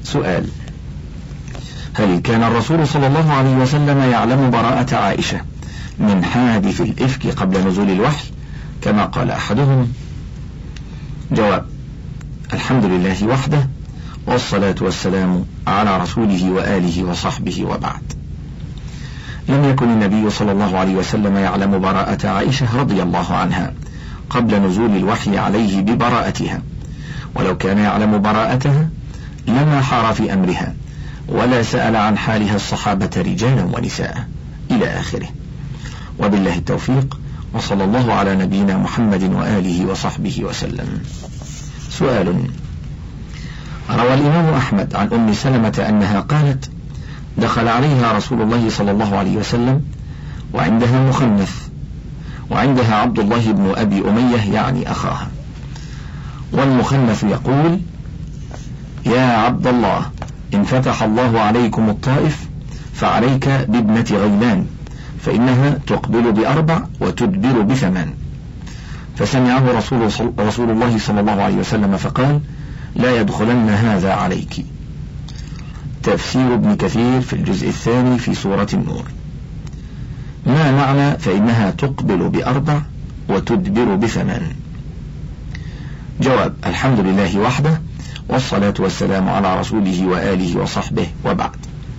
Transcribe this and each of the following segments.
سؤال: هل كان الرسول صلى الله عليه وسلم يعلم براءة عائشة من حادث الإفك قبل نزول الوحي كما قال أحدهم؟ جواب: الحمد لله وحده، والصلاة والسلام على رسوله وآله وصحبه، وبعد. لم يكن النبي صلى الله عليه وسلم يعلم براءة عائشة رضي الله عنها قبل نزول الوحي عليه ببراءتها، ولو كان يعلم براءتها لما حار في أمرها ولا سأل عن حالها الصحابة رجالا ونساء إلى آخره. وبالله التوفيق، وصلى الله على نبينا محمد وآله وصحبه وسلم. سؤال: روى الإمام أحمد عن أم سلمة أنها قالت: دخل عليها رسول الله صلى الله عليه وسلم وعندها مخنث، وعندها عبد الله بن أبي أمية يعني أخاها، والمخنث يقول: يا عبد الله، إن فتح الله عليكم الطائف فعليك بابنة غيلان، فإنها تقبل ب4 وتدبر ب8. فسمعه رسول الله صلى الله عليه وسلم فقال: لا يدخلن هذا عليك. تفسير ابن كثير في الجزء الثاني في سورة النور. ما معنى فإنها تقبل ب4 وتدبر ب8؟ جواب: الحمد لله وحده، والصلاة والسلام على رسوله وآله وصحبه، وبعد.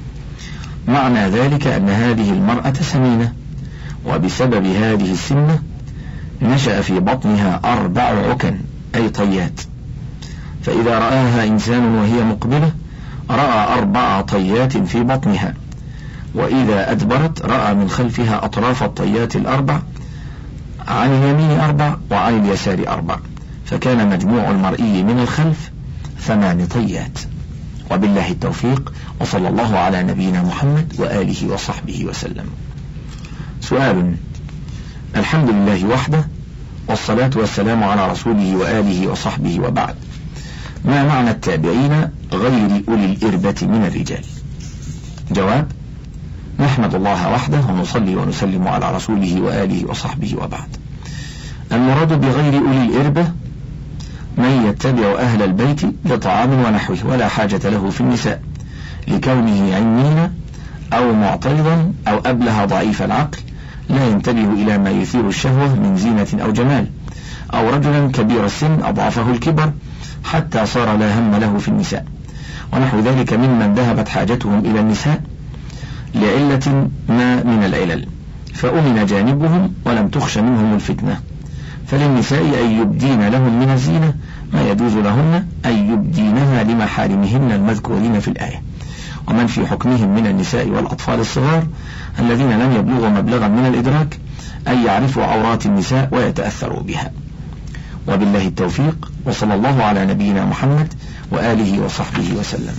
معنى ذلك أن هذه المرأة سمينة، وبسبب هذه السمنة نشأ في بطنها 4 عكن أي طيات، فإذا رآها إنسان وهي مقبلة رأى 4 طيات في بطنها، وإذا أدبرت رأى من خلفها أطراف الطيات 4، عن اليمين 4 وعن اليسار 4، فكان مجموع المرئي من الخلف 8 طيات. وبالله التوفيق، وصلى الله على نبينا محمد وآله وصحبه وسلم. سؤال: الحمد لله وحده، والصلاة والسلام على رسوله وآله وصحبه، وبعد. ما معنى التابعين غير أولي الإربة من الرجال؟ جواب: نحمد الله وحده، ونصلي ونسلم على رسوله وآله وصحبه، وبعد. المراد بغير أولي الإربة من يتبع أهل البيت لطعام ونحوه ولا حاجة له في النساء، لكونه عنين أو معترضا أو أبله ضعيف العقل لا ينتبه إلى ما يثير الشهوة من زينة أو جمال، أو رجلا كبير السن أضعفه الكبر حتى صار لا هم له في النساء، ونحو ذلك ممن ذهبت حاجتهم إلى النساء لعلة ما من العلل، فأمن جانبهم ولم تخش منهم الفتنة. فللنساء أن يبدين لهم من الزينة ما يجوز لهن أن يبدينها لمحارمهن المذكورين في الآية، ومن في حكمهم من النساء والأطفال الصغار الذين لم يبلغوا مبلغا من الإدراك أن يعرفوا عورات النساء ويتأثروا بها. وبالله التوفيق، وصلى الله على نبينا محمد وآله وصحبه وسلم.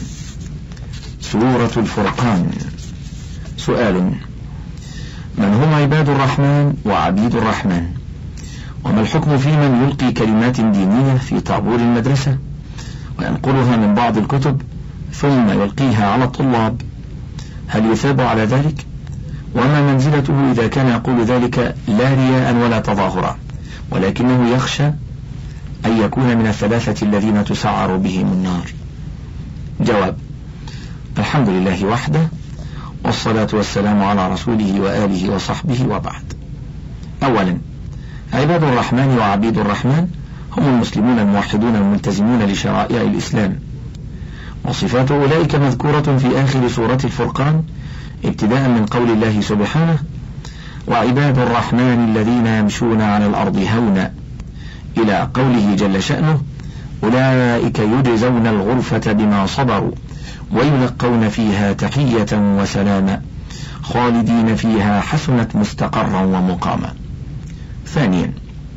سورة الفرقان. سؤال: من هم عباد الرحمن وعبيد الرحمن؟ وما الحكم في من يلقي كلمات دينية في طابور المدرسة وينقلها من بعض الكتب ثم يلقيها على الطلاب؟ هل يثاب على ذلك؟ وما منزلته إذا كان يقول ذلك لا رياء ولا تظاهرا، ولكنه يخشى أن يكون من الثلاثة الذين تسعر بهم النار؟ جواب: الحمد لله وحده، والصلاة والسلام على رسوله وآله وصحبه، وبعد. أولا، عباد الرحمن وعبيد الرحمن هم المسلمون الموحدون الملتزمون لشرائع الإسلام، وصفات أولئك مذكورة في آخر سورة الفرقان ابتداء من قول الله سبحانه: وعباد الرحمن الذين يمشون على الأرض هونا، إلى قوله جل شأنه: أولئك يجزون الغرفة بما صبروا ويلقون فيها تحية وسلاما خالدين فيها حسنت مستقرا ومقاما. ثانيا،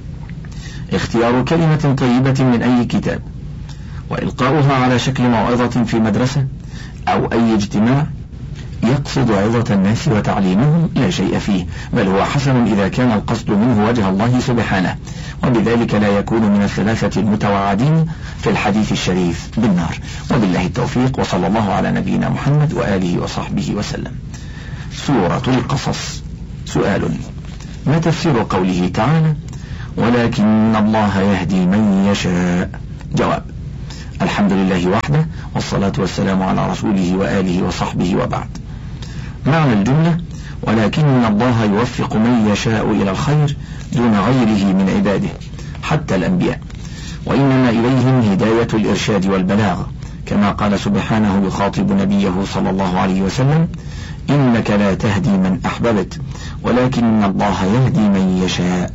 اختيار كلمة طيبة من أي كتاب وإلقاؤها على شكل موعظة في مدرسة أو أي اجتماع يقصد عظة الناس وتعليمهم لا شيء فيه، بل هو حسن إذا كان القصد منه وجه الله سبحانه، وبذلك لا يكون من الثلاثة المتوعدين في الحديث الشريف بالنار. وبالله التوفيق، وصلى الله على نبينا محمد وآله وصحبه وسلم. سورة القصص. سؤال: ما تفسير قوله تعالى: ولكن الله يهدي من يشاء؟ جواب: الحمد لله وحده، والصلاة والسلام على رسوله وآله وصحبه وبعد. معنى الجملة: ولكن الله يوفق من يشاء إلى الخير دون غيره من عباده حتى الأنبياء، وإنما إليهم هداية الإرشاد والبلاغ، كما قال سبحانه يخاطب نبيه صلى الله عليه وسلم: إنك لا تهدي من أحببت ولكن الله يهدي من يشاء.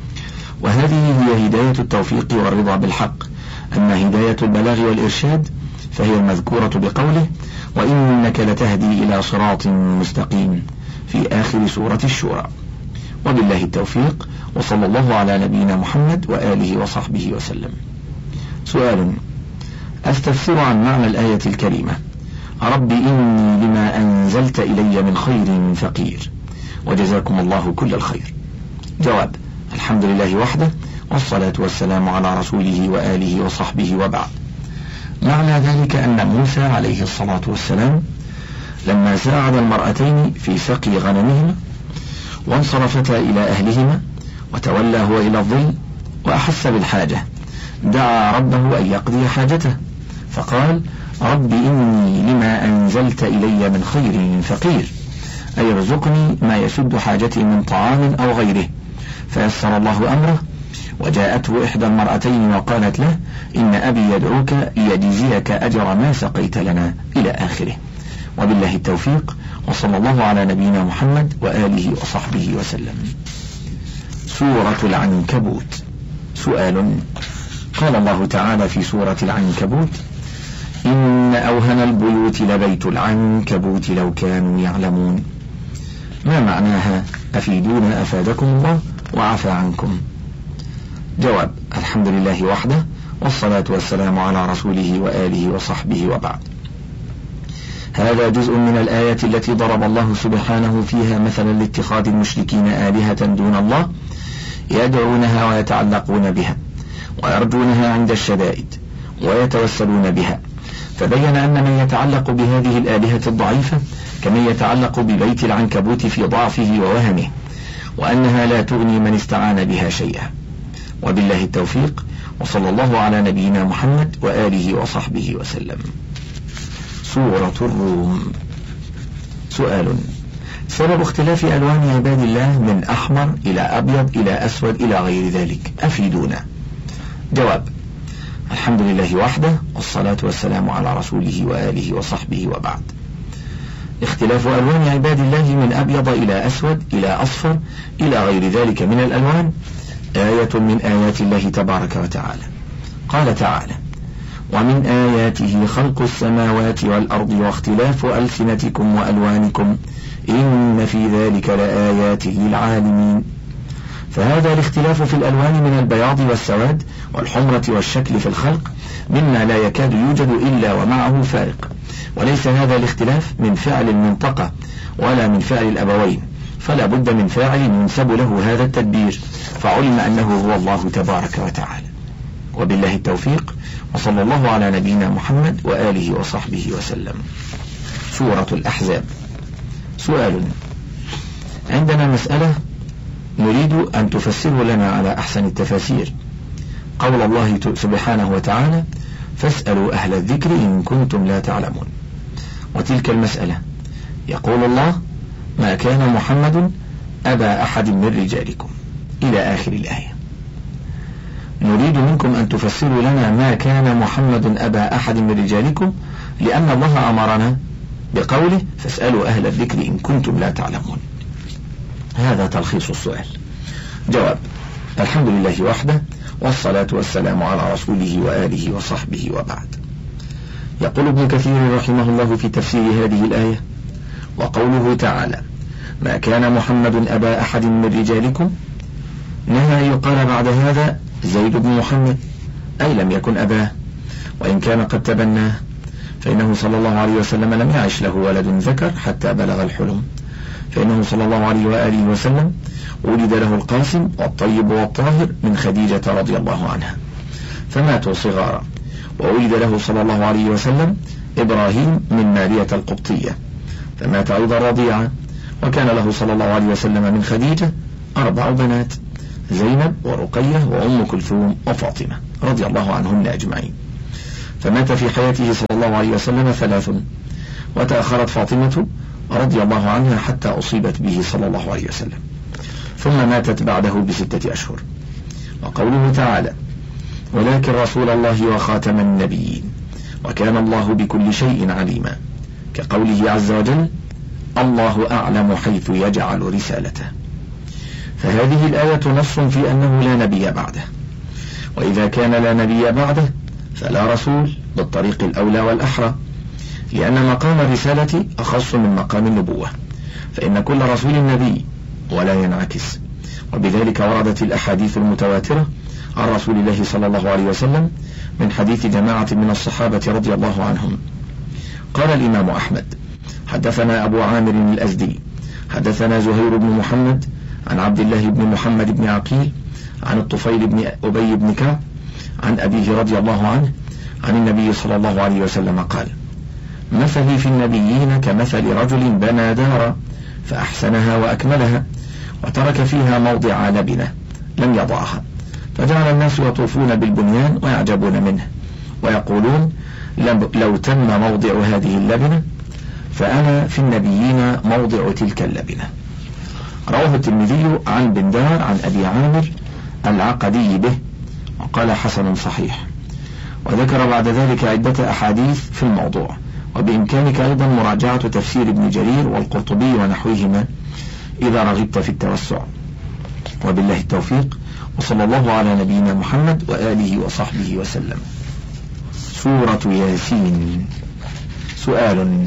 وهذه هي هداية التوفيق والرضا بالحق. أما هداية البلاغ والإرشاد فهي المذكورة بقوله: وإنك لتهدي إلى صراط مستقيم في آخر سورة الشورى. وبالله التوفيق، وصلى الله على نبينا محمد وآله وصحبه وسلم. سؤال: أستفسر عن معنى الآية الكريمة: رب إني لما أنزلت إلي من خير فقير، وجزاكم الله كل الخير. جواب: الحمد لله وحده، والصلاة والسلام على رسوله وآله وصحبه وبعد. معنى ذلك أن موسى عليه الصلاة والسلام لما ساعد المرأتين في سقي غنمهما وانصرفتا إلى أهلهما وتولى هو إلى الظل وأحس بالحاجة، دعا ربه أن يقضي حاجته، فقال: رب إني لما أنزلت إلي من خير فقير، أي ارزقني ما يسد حاجتي من طعام أو غيره. فيسر الله أمره، وجاءته إحدى المرأتين وقالت له: إن أبي يدعوك ليجزيك أجر ما سقيت لنا، إلى آخره. وبالله التوفيق، وصلى الله على نبينا محمد وآله وصحبه وسلم. سورة العنكبوت. سؤال: قال الله تعالى في سورة العنكبوت: إن أوهن البيوت لبيت العنكبوت لو كانوا يعلمون. ما معناها؟ أفيدونا أفادكم الله وعفى عنكم. جواب: الحمد لله وحده، والصلاة والسلام على رسوله وآله وصحبه وبعد. هذا جزء من الآية التي ضرب الله سبحانه فيها مثلا لاتخاذ المشركين آلهة دون الله يدعونها ويتعلقون بها ويرجونها عند الشدائد ويتوسلون بها، فبين أن من يتعلق بهذه الآلهة الضعيفة كمن يتعلق ببيت العنكبوت في ضعفه ووهنه، وأنها لا تغني من استعان بها شيئا. وبالله التوفيق، وصلى الله على نبينا محمد وآله وصحبه وسلم. سورة الروم. سؤال: سبب اختلاف ألوان عباد الله من أحمر إلى أبيض إلى أسود إلى غير ذلك، أفيدونا. جواب: الحمد لله وحده، والصلاة والسلام على رسوله وآله وصحبه وبعد. اختلاف ألوان عباد الله من أبيض إلى أسود إلى أصفر إلى غير ذلك من الألوان آية من آيات الله تبارك وتعالى. قال تعالى: ومن آياته خلق السماوات والأرض واختلاف ألسنتكم وألوانكم إن في ذلك لآيات للعالمين. فهذا الاختلاف في الألوان من البياض والسواد والحمرة والشكل في الخلق مما لا يكاد يوجد إلا ومعه فارق، وليس هذا الاختلاف من فعل المنطقة ولا من فعل الأبوين، فلا بد من فاعل ينسب له هذا التدبير، فعلم أنه هو الله تبارك وتعالى. وبالله التوفيق، وصلى الله على نبينا محمد وآله وصحبه وسلم. سورة الأحزاب. سؤال: عندنا مسألة نريد أن تفسره لنا على أحسن التفاسير. قول الله سبحانه وتعالى: فاسألوا أهل الذكر إن كنتم لا تعلمون. وتلك المسألة يقول الله: ما كان محمد أبا أحد من رجالكم، إلى آخر الآية. نريد منكم أن تفسروا لنا ما كان محمد أبا أحد من رجالكم، لأن الله أمرنا بقوله: فاسألوا أهل الذكر إن كنتم لا تعلمون. هذا تلخيص السؤال. جواب: الحمد لله وحده، والصلاة والسلام على رسوله وآله وصحبه وبعد. يقول ابن كثير رحمه الله في تفسير هذه الآية: وقوله تعالى: ما كان محمد أبا أحد من رجالكم، نهى يقال بعد هذا زيد بن محمد، أي لم يكن أباه، وإن كان قد تبناه، فإنه صلى الله عليه وسلم لم يعش له ولد ذكر حتى بلغ الحلم، فإنه صلى الله عليه وآله وسلم ولد له القاسم والطيب والطاهر من خديجة رضي الله عنها، فماتوا صغارا، وولد له صلى الله عليه وسلم إبراهيم من مارية القبطية، فمات أيضا رضيعا، وكان له صلى الله عليه وسلم من خديجة 4 بنات: زينب ورقية وأم كلثوم وفاطمة رضي الله عنهن أجمعين. فمات في حياته صلى الله عليه وسلم 3، وتأخرت فاطمة رضي الله عنها حتى أصيبت به صلى الله عليه وسلم، ثم ماتت بعده ب6 أشهر. وقوله تعالى: ولكن رسول الله وخاتم النبيين وكان الله بكل شيء عليما، كقوله عز وجل: الله أعلم حيث يجعل رسالته. فهذه الآية نص في أنه لا نبي بعده، وإذا كان لا نبي بعده فلا رسول بالطريق الأولى والأحرى، لأن مقام الرسالة أخص من مقام النبوة، فإن كل رسول نبي ولا ينعكس. وبذلك وردت الأحاديث المتواترة عن رسول الله صلى الله عليه وسلم من حديث جماعة من الصحابة رضي الله عنهم. قال الإمام أحمد: حدثنا أبو عامر الأزدي حدثنا زهير بن محمد عن عبد الله بن محمد بن عقيل عن الطفيل بن أبي بن كعب عن أبيه رضي الله عنه عن النبي صلى الله عليه وسلم قال: مثلي في النبيين كمثل رجل بنى دارا فأحسنها وأكملها وترك فيها موضع لبنة لم يضعها، فجعل الناس يطوفون بالبنيان ويعجبون منه ويقولون: لو تم موضع هذه اللبنة فأنا في النبيين موضع تلك اللبنة. رواه الترمذي عن بندار عن أبي عامر العقدي به، وقال: حسن صحيح. وذكر بعد ذلك عدة أحاديث في الموضوع، وبإمكانك أيضا مراجعة تفسير ابن جرير والقرطبي ونحوهما إذا رغبت في التوسع. وبالله التوفيق، وصلى الله على نبينا محمد وآله وصحبه وسلم. سورة ياسين. سؤال: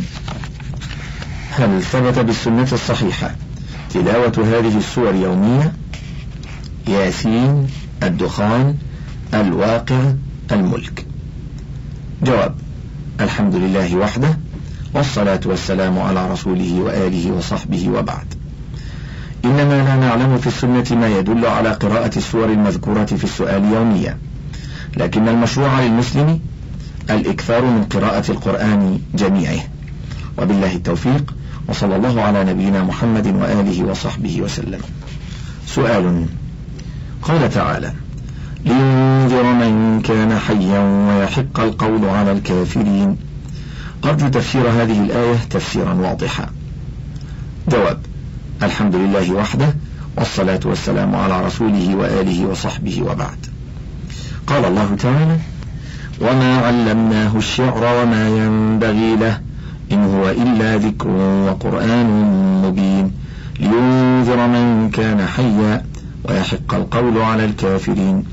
هل ثبت بالسنة الصحيحة تلاوة هذه السور يومية؟ ياسين، الدخان، الواقع، الملك. جواب: الحمد لله وحده، والصلاة والسلام على رسوله وآله وصحبه، وبعد. إنما لا نعلم في السنة ما يدل على قراءة السور المذكورة في السؤال يوميا، لكن المشروع للمسلم الإكثار من قراءة القرآن جميعه. وبالله التوفيق، وصلى الله على نبينا محمد وآله وصحبه وسلم. سؤال: قال تعالى: لينذر من كان حيا ويحق القول على الكافرين. أرجو تفسير هذه الآية تفسيرا واضحا. جواب: الحمد لله وحده، والصلاة والسلام على رسوله وآله وصحبه، وبعد. قال الله تعالى: وما علمناه الشعر وما ينبغي له إن هو إلا ذكر وقرآن مبين لينذر من كان حيا ويحق القول على الكافرين.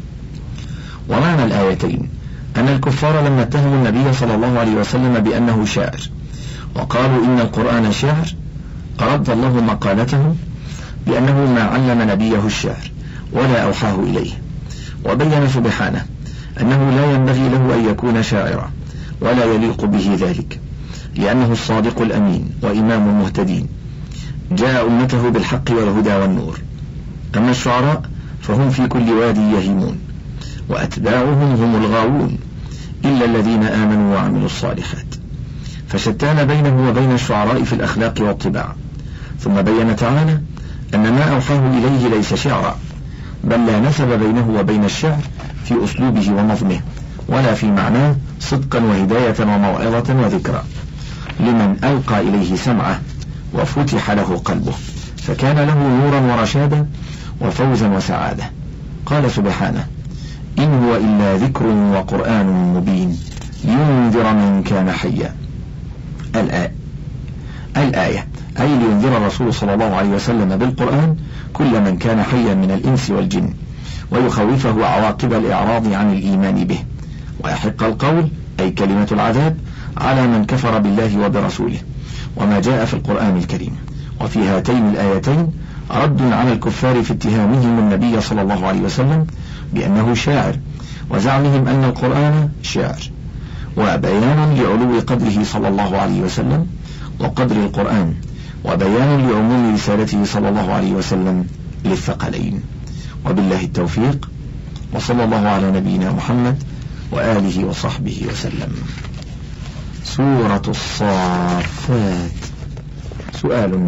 ومعنى الآيتين أن الكفار لما اتهموا النبي صلى الله عليه وسلم بأنه شاعر وقالوا إن القرآن شعر، رد الله مقالته بأنه ما علم نبيه الشعر ولا أوحاه إليه، وبين سبحانه أنه لا ينبغي له أن يكون شاعرا ولا يليق به ذلك، لأنه الصادق الأمين وإمام المهتدين جاء أمته بالحق والهدى والنور. أما الشعراء فهم في كل وادي يهيمون، وأتباعهم هم الغاوون إلا الذين آمنوا وعملوا الصالحات. فشتان بينه وبين الشعراء في الأخلاق والطباع. ثم بين تعالى أن ما أوحاه إليه ليس شعرا، بل لا نسب بينه وبين الشعر في أسلوبه ونظمه، ولا في معناه صدقا وهداية وموعظة وذكرى لمن ألقى إليه سمعه وفتح له قلبه، فكان له نورا ورشادا وفوزا وسعادة. قال سبحانه: إن هو إلا ذكر وقرآن مبين لينذر من كان حيا. الآية أي لينذر الرسول صلى الله عليه وسلم بالقرآن كل من كان حيا من الإنس والجن، ويخوفه عواقب الإعراض عن الإيمان به، ويحق القول أي كلمة العذاب على من كفر بالله وبرسوله وما جاء في القرآن الكريم. وفي هاتين الآيتين رد على الكفار في اتهامهم النبي صلى الله عليه وسلم بأنه شاعر، وزعمهم أن القرآن شعر، وبيان لعلو قدره صلى الله عليه وسلم وقدر القرآن، وبيان لعموم رسالته صلى الله عليه وسلم للثقلين. وبالله التوفيق، وصلى الله على نبينا محمد وآله وصحبه وسلم. سورة الصافات. سؤال: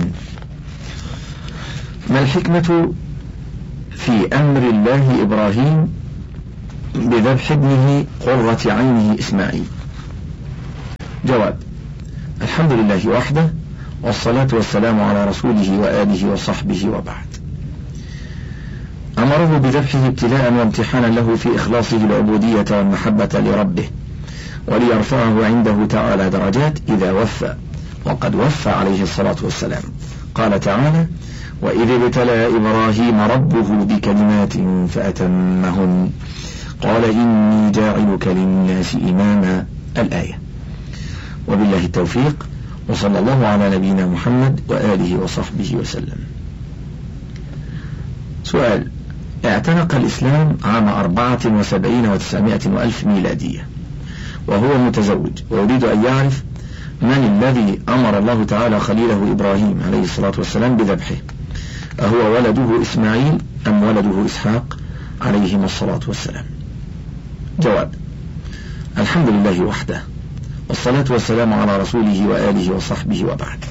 ما الحكمة في أمر الله إبراهيم بذبح ابنه قرة عينه إسماعيل؟ جواب: الحمد لله وحده، والصلاة والسلام على رسوله وآله وصحبه، وبعد. أمره بذبحه ابتلاء وامتحانا له في إخلاصه العبودية والمحبة لربه، وليرفعه عنده تعالى درجات إذا وفى، وقد وفى عليه الصلاة والسلام. قال تعالى: وإذ ابتلى إبراهيم ربه بكلمات فأتمهن قال إني جاعلك للناس إماما، الآية. وبالله التوفيق، وصلى الله على نبينا محمد وآله وصحبه وسلم. سؤال: اعتنق الإسلام عام 74 و900 وألف ميلادية، وهو متزوج، ويريد أن يعرف من الذي أمر الله تعالى خليله إبراهيم عليه الصلاة والسلام بذبحه، أهو ولده إسماعيل أم ولده إسحاق عليهما الصلاة والسلام؟ جواب: الحمد لله وحده، والصلاة والسلام على رسوله وآله وصحبه، وبعد.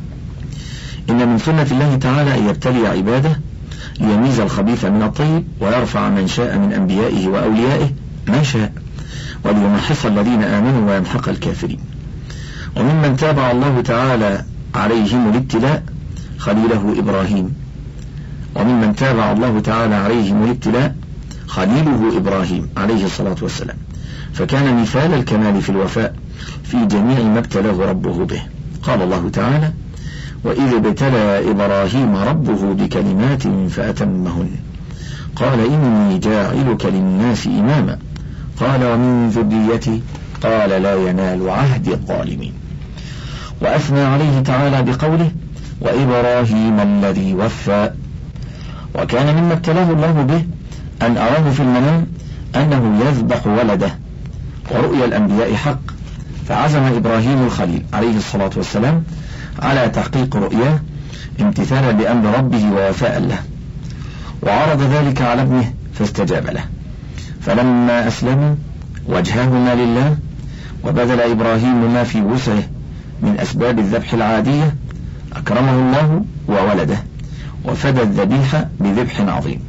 إن من سنة الله تعالى أن يبتلي عباده ليميز الخبيث من الطيب، ويرفع من شاء من أنبيائه وأوليائه ما شاء، وليمحص الذين آمنوا ويمحق الكافرين. وممن تابع الله تعالى عليهم الابتلاء خليله إبراهيم، وممن تابع الله تعالى عليهم الابتلاء خليله إبراهيم عليه الصلاة والسلام، فكان مثال الكمال في الوفاء في جميع ما ابتلاه ربه به. قال الله تعالى: وإذ ابتلى إبراهيم ربه بكلمات فأتمهن قال إني جاعلك للناس إماما قال ومن ذريتي قال لا ينال عهد الظالمين. وأثنى عليه تعالى بقوله: وإبراهيم الذي وفى. وكان مما ابتلاه الله به أن أراه في المنام أنه يذبح ولده، ورؤيا الأنبياء حق، فعزم إبراهيم الخليل عليه الصلاة والسلام على تحقيق رؤياه امتثالا لأمر ربه ووفاء له، وعرض ذلك على ابنه فاستجاب له. فلما أسلموا وجههما لله، وبذل إبراهيم ما في وسعه من أسباب الذبح العادية، أكرمه الله وولده، وفدى الذبيح بذبح عظيم،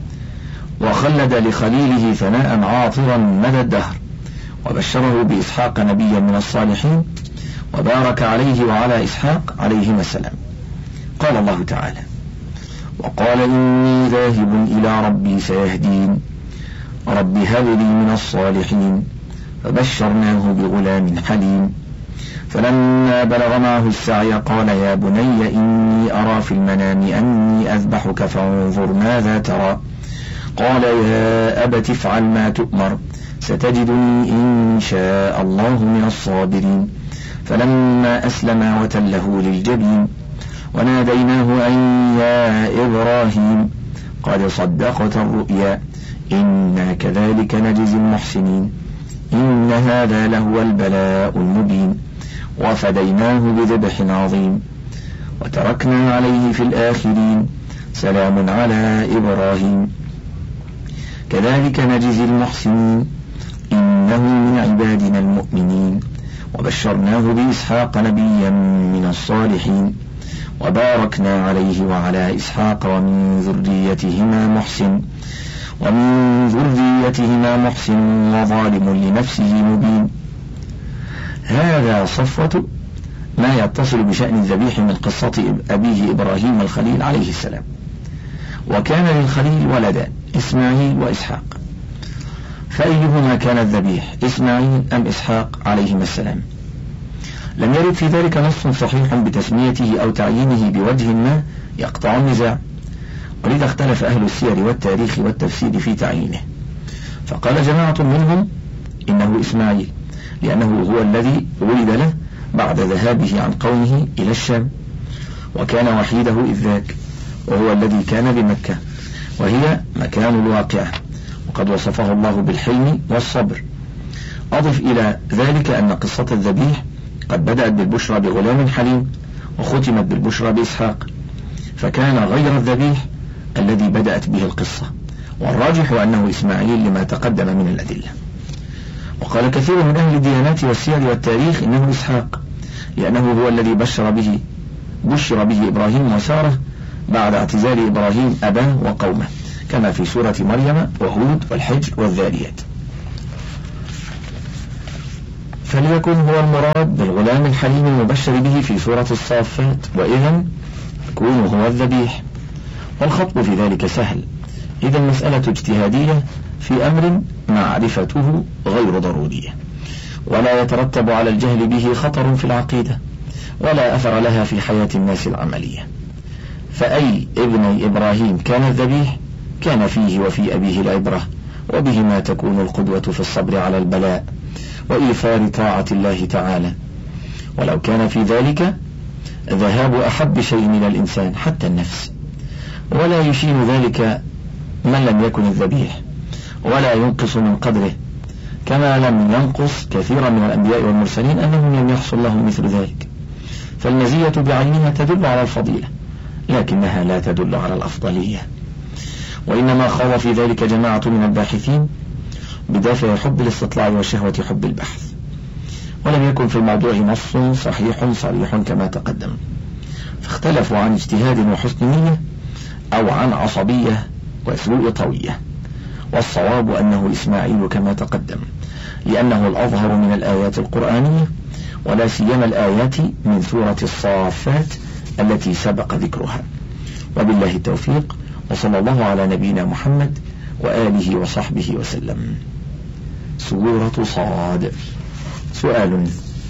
وخلد لخليله ثناء عاطرا مدى الدهر، وبشره بإسحاق نبيا من الصالحين، وبارك عليه وعلى إسحاق عليهما السلام. قال الله تعالى: وقال إني ذاهب إلى ربي سيهدين رب هب لي من الصالحين، فبشرناه بغلام حليم. فلما بلغ معه السعي قال يا بني إني أرى في المنام أني أذبحك فانظر ماذا ترى. قال يا أبت افعل ما تؤمر ستجدني إن شاء الله من الصابرين. فلما أسلما وتله للجبين وناديناه أن يا إبراهيم قد صدقت الرؤيا إنا كذلك نجزي المحسنين إن هذا لهو البلاء المبين. وفديناه بذبح عظيم وتركنا عليه في الآخرين سلام على إبراهيم كذلك نجزي المحسنين إنه من عبادنا المؤمنين. وبشرناه بإسحاق نبيا من الصالحين وباركنا عليه وعلى إسحاق ومن ذريتهما محسن وظالم لنفسه مبين. هذا صفوة ما يتصل بشأن الذبيح من قصة أبيه إبراهيم الخليل عليه السلام. وكان للخليل ولدان إسماعيل وإسحاق، فأيهما كان الذبيح إسماعيل أم إسحاق عليهما السلام؟ لم يرد في ذلك نص صحيح بتسميته أو تعيينه بوجه ما يقطع النزاع، ولذا اختلف أهل السير والتاريخ والتفسير في تعيينه. فقال جماعة منهم إنه إسماعيل لأنه هو الذي ولد له بعد ذهابه عن قومه إلى الشام، وكان وحيده إذ ذاك، وهو الذي كان بمكة وهي مكان الواقعة، وقد وصفه الله بالحلم والصبر. أضف إلى ذلك أن قصة الذبيح قد بدأت بالبشرى بغلام حليم وختمت بالبشرى بإسحاق، فكان غير الذبيح الذي بدأت به القصة، والراجح أنه إسماعيل لما تقدم من الأدلة. وقال كثير من أهل الديانات والسير والتاريخ إنه إسحاق لأنه هو الذي بشر به إبراهيم وسارة بعد اعتزال إبراهيم أباه وقومه، كما في سورة مريم وهود والحجر والذاريات. فليكن هو المراد بالغلام الحليم المبشر به في سورة الصافات، وإذن يكون هو الذبيح. والخطب في ذلك سهل، إذا المسألة اجتهادية في أمر معرفته غير ضرورية، ولا يترتب على الجهل به خطر في العقيدة، ولا أثر لها في حياة الناس العملية. فأي ابني إبراهيم كان الذبيح كان فيه وفي أبيه العبرة، وبهما تكون القدوة في الصبر على البلاء وإيثار طاعة الله تعالى. ولو كان في ذلك ذهاب أحب شيء من الإنسان حتى النفس، ولا يشين ذلك من لم يكن الذبيح، ولا ينقص من قدره، كما لم ينقص كثيرا من الأنبياء والمرسلين أنهم لم يحصل لهم مثل ذلك. فالمزية بعينها تدل على الفضيلة، لكنها لا تدل على الأفضلية. وإنما خاض في ذلك جماعة من الباحثين بدافع حب الاستطلاع وشهوة حب البحث، ولم يكن في الموضوع نص صحيح صريح كما تقدم، فاختلفوا عن اجتهاد وحسن نية أو عن عصبية وسوء طوية. والصواب أنه إسماعيل كما تقدم، لأنه الأظهر من الآيات القرآنية، ولا سيما الآيات من سورة الصافات التي سبق ذكرها. وبالله التوفيق، وصلى الله على نبينا محمد وآله وصحبه وسلم. سورة صاد. سؤال: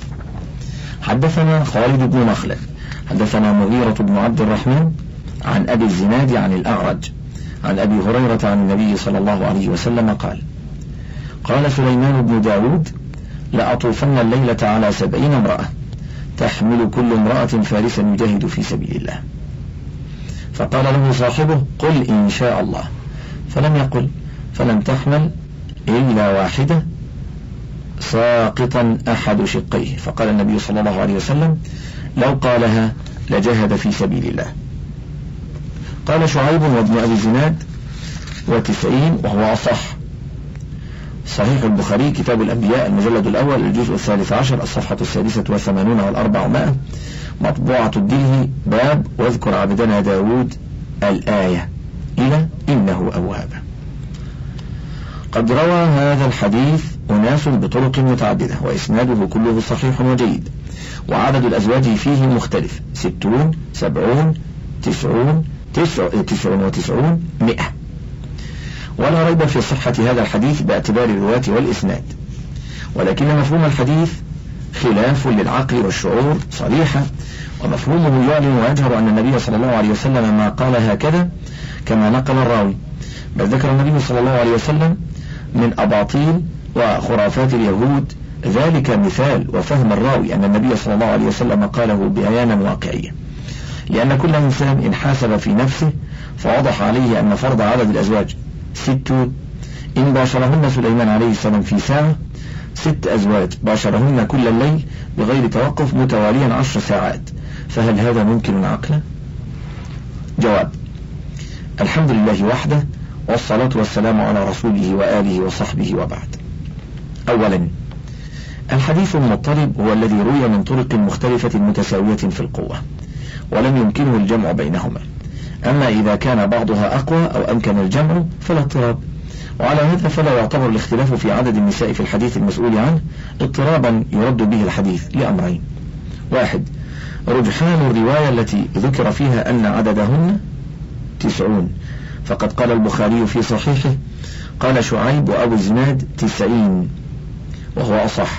حدثنا خالد بن مخلد حدثنا مغيرة بن عبد الرحمن عن أبي الزناد عن الأعرج عن أبي هريرة عن النبي صلى الله عليه وسلم قال: قال سليمان بن داود: لأطوفن الليلة على 70 امرأة، تحمل كل امرأة فارسا يجاهد في سبيل الله. فقال له صاحبه: قل إن شاء الله، فلم يقل، فلم تحمل إلا واحدة ساقطا أحد شقيه. فقال النبي صلى الله عليه وسلم: لو قالها لجاهد في سبيل الله. قال شعيب وابن أبي الزناد 90 وهو أصح. صحيح البخاري كتاب الأنبياء المجلد الأول الجزء 13 الصفحة 86 و400 مطبوعة الدلهي باب واذكر عبدنا داود الآية إلى إنه أواب. قد روى هذا الحديث أناس بطرق متعددة، وإسناده كله صحيح وجيد، وعدد الأزواج فيه مختلف: 60 70 90 99 100. ولا ريب في صحة هذا الحديث باعتبار الرواة والإسناد، ولكن مفهوم الحديث خلاف للعقل والشعور صريحة، ومفهومه يعلن ويجهر أن النبي صلى الله عليه وسلم ما قال هكذا كما نقل الراوي، بل ذكر النبي صلى الله عليه وسلم من أباطيل وخرافات اليهود ذلك مثال وفهم الراوي أن النبي صلى الله عليه وسلم قاله بيانا واقعيا، لأن كل إنسان إن حاسب في نفسه فوضح عليه أن فرض عدد الأزواج 60 إن باشرهن سليمان عليه السلام في ساعة 6 أزواج باشرهن كل الليل بغير توقف متواليا 10 ساعات، فهل هذا ممكن عقلا؟ جواب: الحمد لله وحده، والصلاة والسلام على رسوله وآله وصحبه وبعد. أولا، الحديث المضطرب هو الذي روي من طرق مختلفة متساوية في القوة ولم يمكنه الجمع بينهما، أما إذا كان بعضها أقوى أو أمكن الجمع فلا اضطراب. وعلى هذا فلا يعتبر الاختلاف في عدد النساء في الحديث المسؤول عنه اضطرابا يرد به الحديث لأمرين: 1. رجحان الرواية التي ذكر فيها أن عددهن 90، فقد قال البخاري في صحيحه: قال شعيب وأبو الزناد 90 وهو أصح.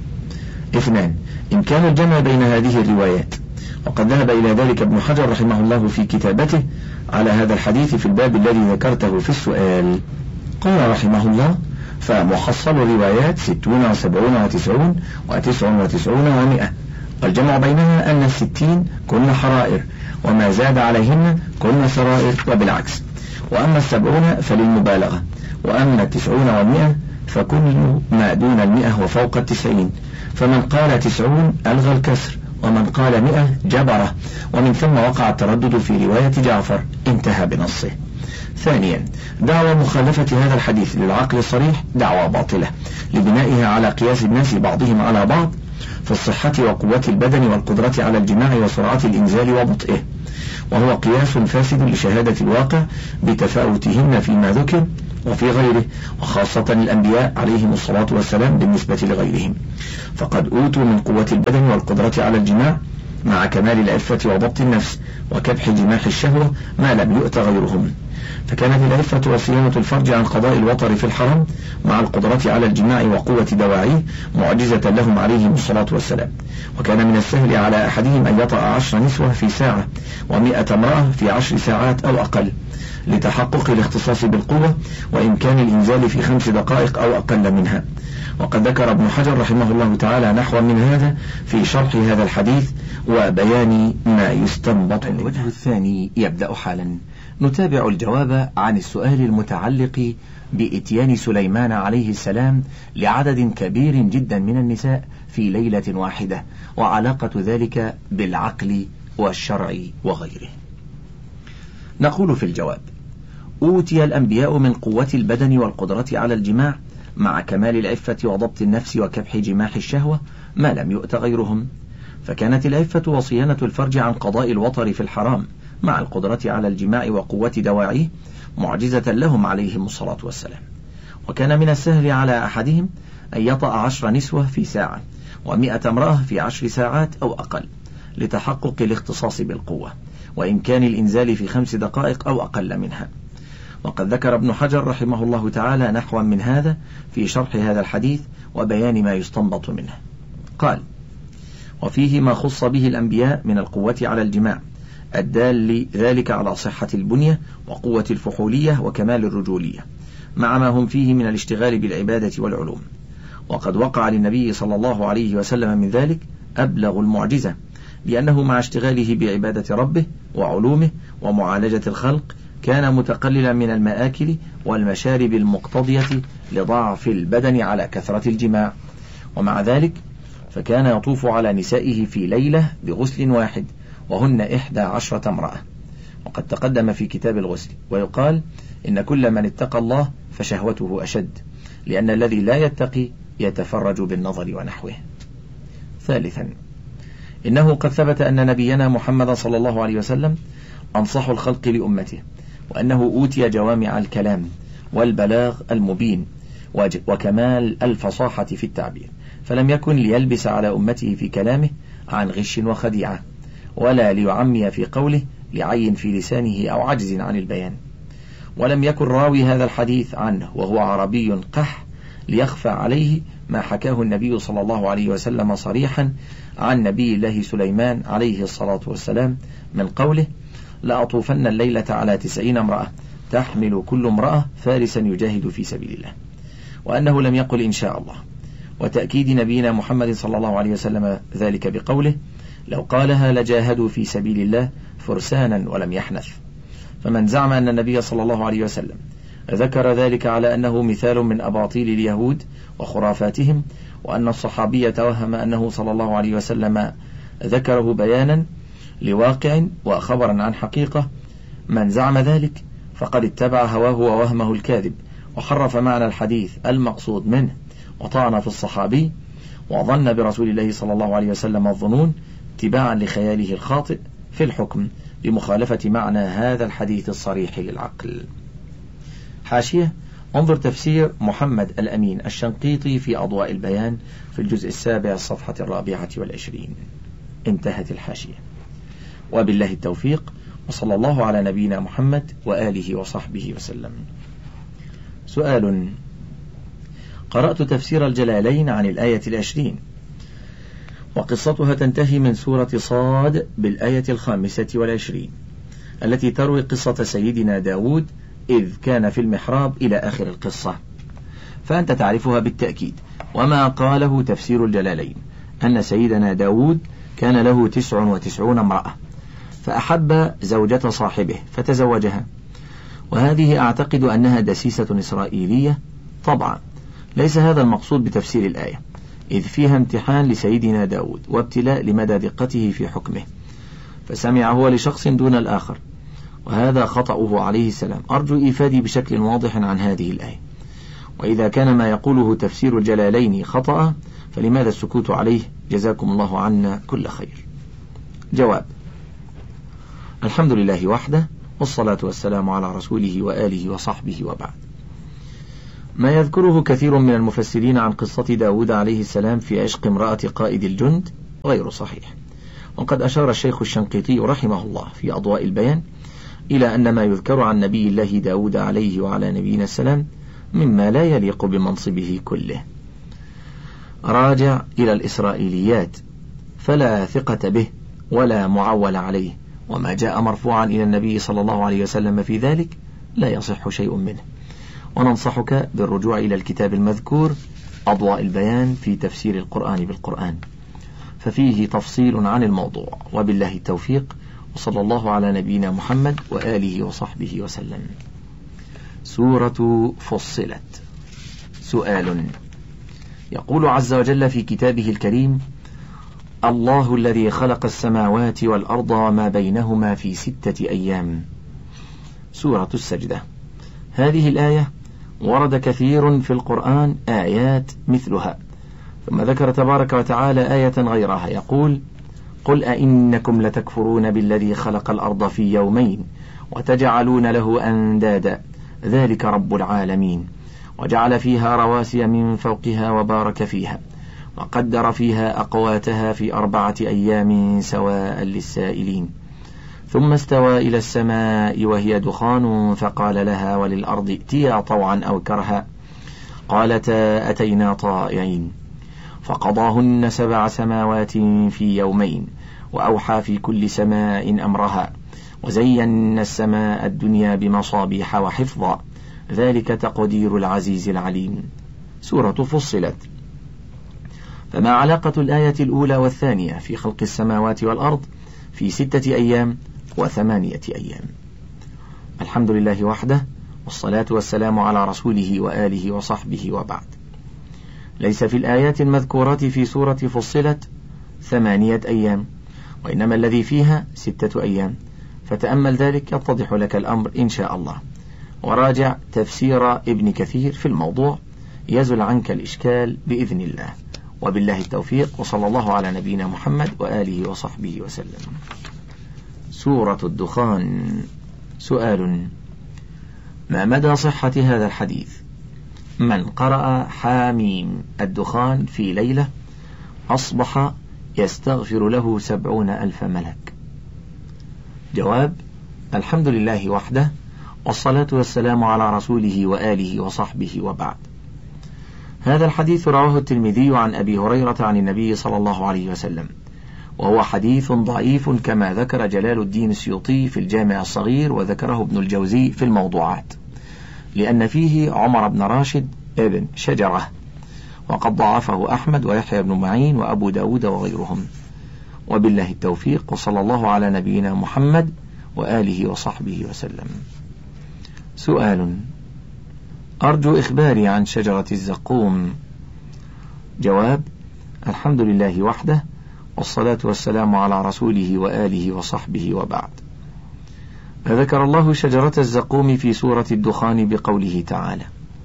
2. إمكان الجمع بين هذه الروايات، وقد ذهب إلى ذلك ابن حجر رحمه الله في كتابته على هذا الحديث في الباب الذي ذكرته في السؤال. قال رحمه الله: فمحصل الروايات 60 و70 و90 و99 و100، والجمع بينها أن 60 كن حرائر، وما زاد عليهن كن سرائر، وبالعكس. وأما 70 فللمبالغة، وأما 90 و100 فكل ما دون 100 وفوق 90. فمن قال 90 ألغى الكسر، ومن قال 100 جبره، ومن ثم وقع التردد في رواية جعفر، انتهى بنصه. ثانيا، دعوى مخالفة هذا الحديث للعقل الصريح دعوى باطلة لبنائها على قياس الناس بعضهم على بعض في الصحة وقوة البدن والقدرة على الجماع وسرعة الإنزال وبطئه، وهو قياس فاسد لشهادة الواقع بتفاوتهن فيما ذكر وفي غيره، وخاصة الأنبياء عليهم الصلاة والسلام بالنسبة لغيرهم، فقد أوتوا من قوة البدن والقدرة على الجماع مع كمال العفة وضبط النفس وكبح جماح الشهوة ما لم يؤت غيرهم، فكانت العفة وصيانة الفرج عن قضاء الوطر في الحرم مع القدرة على الجماع وقوة دواعيه معجزة لهم عليهم الصلاة والسلام. وكان من السهل على أحدهم أن يطأ 10 نسوة في ساعة و100 امرأة في 10 ساعات أو أقل، لتحقق الاختصاص بالقوة وإمكان الإنزال في 5 دقائق أو أقل منها. وقد ذكر ابن حجر رحمه الله تعالى نحو من هذا في شرح هذا الحديث وبيان ما يستنبط. الوجه الثاني يبدأ حالا. نتابع الجواب عن السؤال المتعلق بإتيان سليمان عليه السلام لعدد كبير جدا من النساء في ليلة واحدة، وعلاقة ذلك بالعقل والشرع وغيره. نقول في الجواب: أوتي الأنبياء من قوة البدن والقدرة على الجماع مع كمال العفة وضبط النفس وكبح جماح الشهوة ما لم يؤت غيرهم، فكانت العفة وصيانة الفرج عن قضاء الوطر في الحرام مع القدرة على الجماع وقوة دواعيه معجزة لهم عليهم الصلاة والسلام. وكان من السهل على أحدهم أن يطأ 10 نسوة في ساعة و100 امرأة في 10 ساعات أو أقل، لتحقق الاختصاص بالقوة وإمكان الإنزال في 5 دقائق أو أقل منها. وقد ذكر ابن حجر رحمه الله تعالى نحوا من هذا في شرح هذا الحديث وبيان ما يستنبط منه. قال: وفيه ما خص به الأنبياء من القوة على الجماع الدال ذلك على صحة البنية وقوة الفحولية وكمال الرجولية، مع ما هم فيه من الاشتغال بالعبادة والعلوم. وقد وقع للنبي صلى الله عليه وسلم من ذلك أبلغ المعجزة، لأنه مع اشتغاله بعبادة ربه وعلومه ومعالجة الخلق كان متقللا من المآكل والمشارب المقتضية لضعف البدن على كثرة الجماع، ومع ذلك فكان يطوف على نسائه في ليلة بغسل واحد وهن 11 امرأة. وقد تقدم في كتاب الغسل، ويقال إن كل من اتقى الله فشهوته أشد، لأن الذي لا يتقي يتفرج بالنظر ونحوه. ثالثا، إنه قد ثبت أن نبينا محمد صلى الله عليه وسلم أنصح الخلق لأمته، وأنه أوتي جوامع الكلام والبلاغ المبين وكمال الفصاحة في التعبير، فلم يكن ليلبس على أمته في كلامه عن غش وخديعة، ولا ليعمي في قوله لعين في لسانه أو عجز عن البيان. ولم يكن راوي هذا الحديث عنه وهو عربي قح ليخفى عليه ما حكاه النبي صلى الله عليه وسلم صريحا عن نبي الله سليمان عليه الصلاة والسلام من قوله: لأطوفن الليلة على 90 امرأة تحمل كل امرأة فارسا يجاهد في سبيل الله، وأنه لم يقل إن شاء الله. وتأكيد نبينا محمد صلى الله عليه وسلم ذلك بقوله: لو قالها لجاهدوا في سبيل الله فرسانا ولم يحنث. فمن زعم أن النبي صلى الله عليه وسلم ذكر ذلك على أنه مثال من أباطيل اليهود وخرافاتهم، وأن الصحابي توهم أنه صلى الله عليه وسلم ذكره بيانا لواقع وخبرا عن حقيقة، من زعم ذلك فقد اتبع هواه ووهمه الكاذب، وحرف معنى الحديث المقصود منه، وطعن في الصحابي، وظن برسول الله صلى الله عليه وسلم الظنون اتباعا لخياله الخاطئ في الحكم بمخالفة معنى هذا الحديث الصريح للعقل. حاشية: انظر تفسير محمد الأمين الشنقيطي في أضواء البيان في الجزء 7 الصفحة 24. انتهت الحاشية. وبالله التوفيق، وصلى الله على نبينا محمد وآله وصحبه وسلم. سؤال: قرأت تفسير الجلالين عن الآية 20، وقصتها تنتهي من سورة صاد بالآية 25 التي تروي قصة سيدنا داود إذ كان في المحراب إلى آخر القصة، فأنت تعرفها بالتأكيد. وما قاله تفسير الجلالين أن سيدنا داود كان له 99 امرأة، فأحب زوجة صاحبه فتزوجها، وهذه أعتقد أنها دسيسة إسرائيلية طبعا. ليس هذا المقصود بتفسير الآية، إذ فيها امتحان لسيدنا داود وابتلاء لمدى دقته في حكمه، فسمع هو لشخص دون الآخر، وهذا خطأه عليه السلام. أرجو إيفادي بشكل واضح عن هذه الآية، وإذا كان ما يقوله تفسير الجلالين خطأ فلماذا السكوت عليه؟ جزاكم الله عنا كل خير. جواب: الحمد لله وحده، والصلاة والسلام على رسوله وآله وصحبه، وبعد. ما يذكره كثير من المفسرين عن قصة داود عليه السلام في عشق امرأة قائد الجند غير صحيح، وقد أشار الشيخ الشنقيطي رحمه الله في أضواء البيان إلى أن ما يذكر عن نبي الله داود عليه وعلى نبينا السلام مما لا يليق بمنصبه كله. راجع إلى الإسرائيليات فلا ثقة به ولا معول عليه، وما جاء مرفوعا إلى النبي صلى الله عليه وسلم في ذلك لا يصح شيء منه. وننصحك بالرجوع إلى الكتاب المذكور أضواء البيان في تفسير القرآن بالقرآن، ففيه تفصيل عن الموضوع، وبالله التوفيق، وصلى الله على نبينا محمد وآله وصحبه وسلم. سورة فصلت. سؤال: يقول عز وجل في كتابه الكريم: الله الذي خلق السماوات والأرض وما بينهما في 6 أيام. سورة السجدة. هذه الآية ورد كثير في القرآن آيات مثلها، ثم ذكر تبارك وتعالى آية غيرها يقول: قل أئنكم لتكفرون بالذي خلق الأرض في يومين وتجعلون له أندادا ذلك رب العالمين، وجعل فيها رواسي من فوقها وبارك فيها وقدر فيها أقواتها في 4 أيام سواء للسائلين، ثم استوى إلى السماء وهي دخان فقال لها وللأرض ائتيا طوعا أو كرها قالتا أتينا طائعين، فقضاهن 7 سماوات في يومين، وأوحى في كل سماء أمرها، وزينا السماء الدنيا بمصابيح وحفظا، ذلك تقدير العزيز العليم. سورة فصلت. فما علاقة الآية الأولى والثانية في خلق السماوات والأرض في 6 أيام و8 أيام؟ الحمد لله وحده، والصلاة والسلام على رسوله وآله وصحبه، وبعد. ليس في الآيات المذكورات في سورة فصلت 8 أيام، وإنما الذي فيها 6 أيام، فتأمل ذلك يتضح لك الأمر إن شاء الله، وراجع تفسير ابن كثير في الموضوع يزل عنك الإشكال بإذن الله، وبالله التوفيق، وصلى الله على نبينا محمد وآله وصحبه وسلم. سورة الدخان. سؤال: ما مدى صحة هذا الحديث؟ من قرأ حاميم الدخان في ليلة أصبح يستغفر له 70,000 ملك. جواب: الحمد لله وحده، والصلاة والسلام على رسوله وآله وصحبه، وبعد. هذا الحديث رواه الترمذي عن أبي هريرة عن النبي صلى الله عليه وسلم، وهو حديث ضعيف كما ذكر جلال الدين السيوطي في الجامع الصغير، وذكره ابن الجوزي في الموضوعات، لأن فيه عمر بن راشد ابن شجرة، وقد ضعفه أحمد ويحيى بن معين وأبو داود وغيرهم، وبالله التوفيق، وصلى الله على نبينا محمد وآله وصحبه وسلم. سؤال: أرجو إخباري عن شجرة الزقوم. جواب: الحمد لله وحده، والصلاة والسلام على رسوله وآله وصحبه، وبعد. ذكر الله شجرة الزقوم في سورة الدخان بقوله تعالى: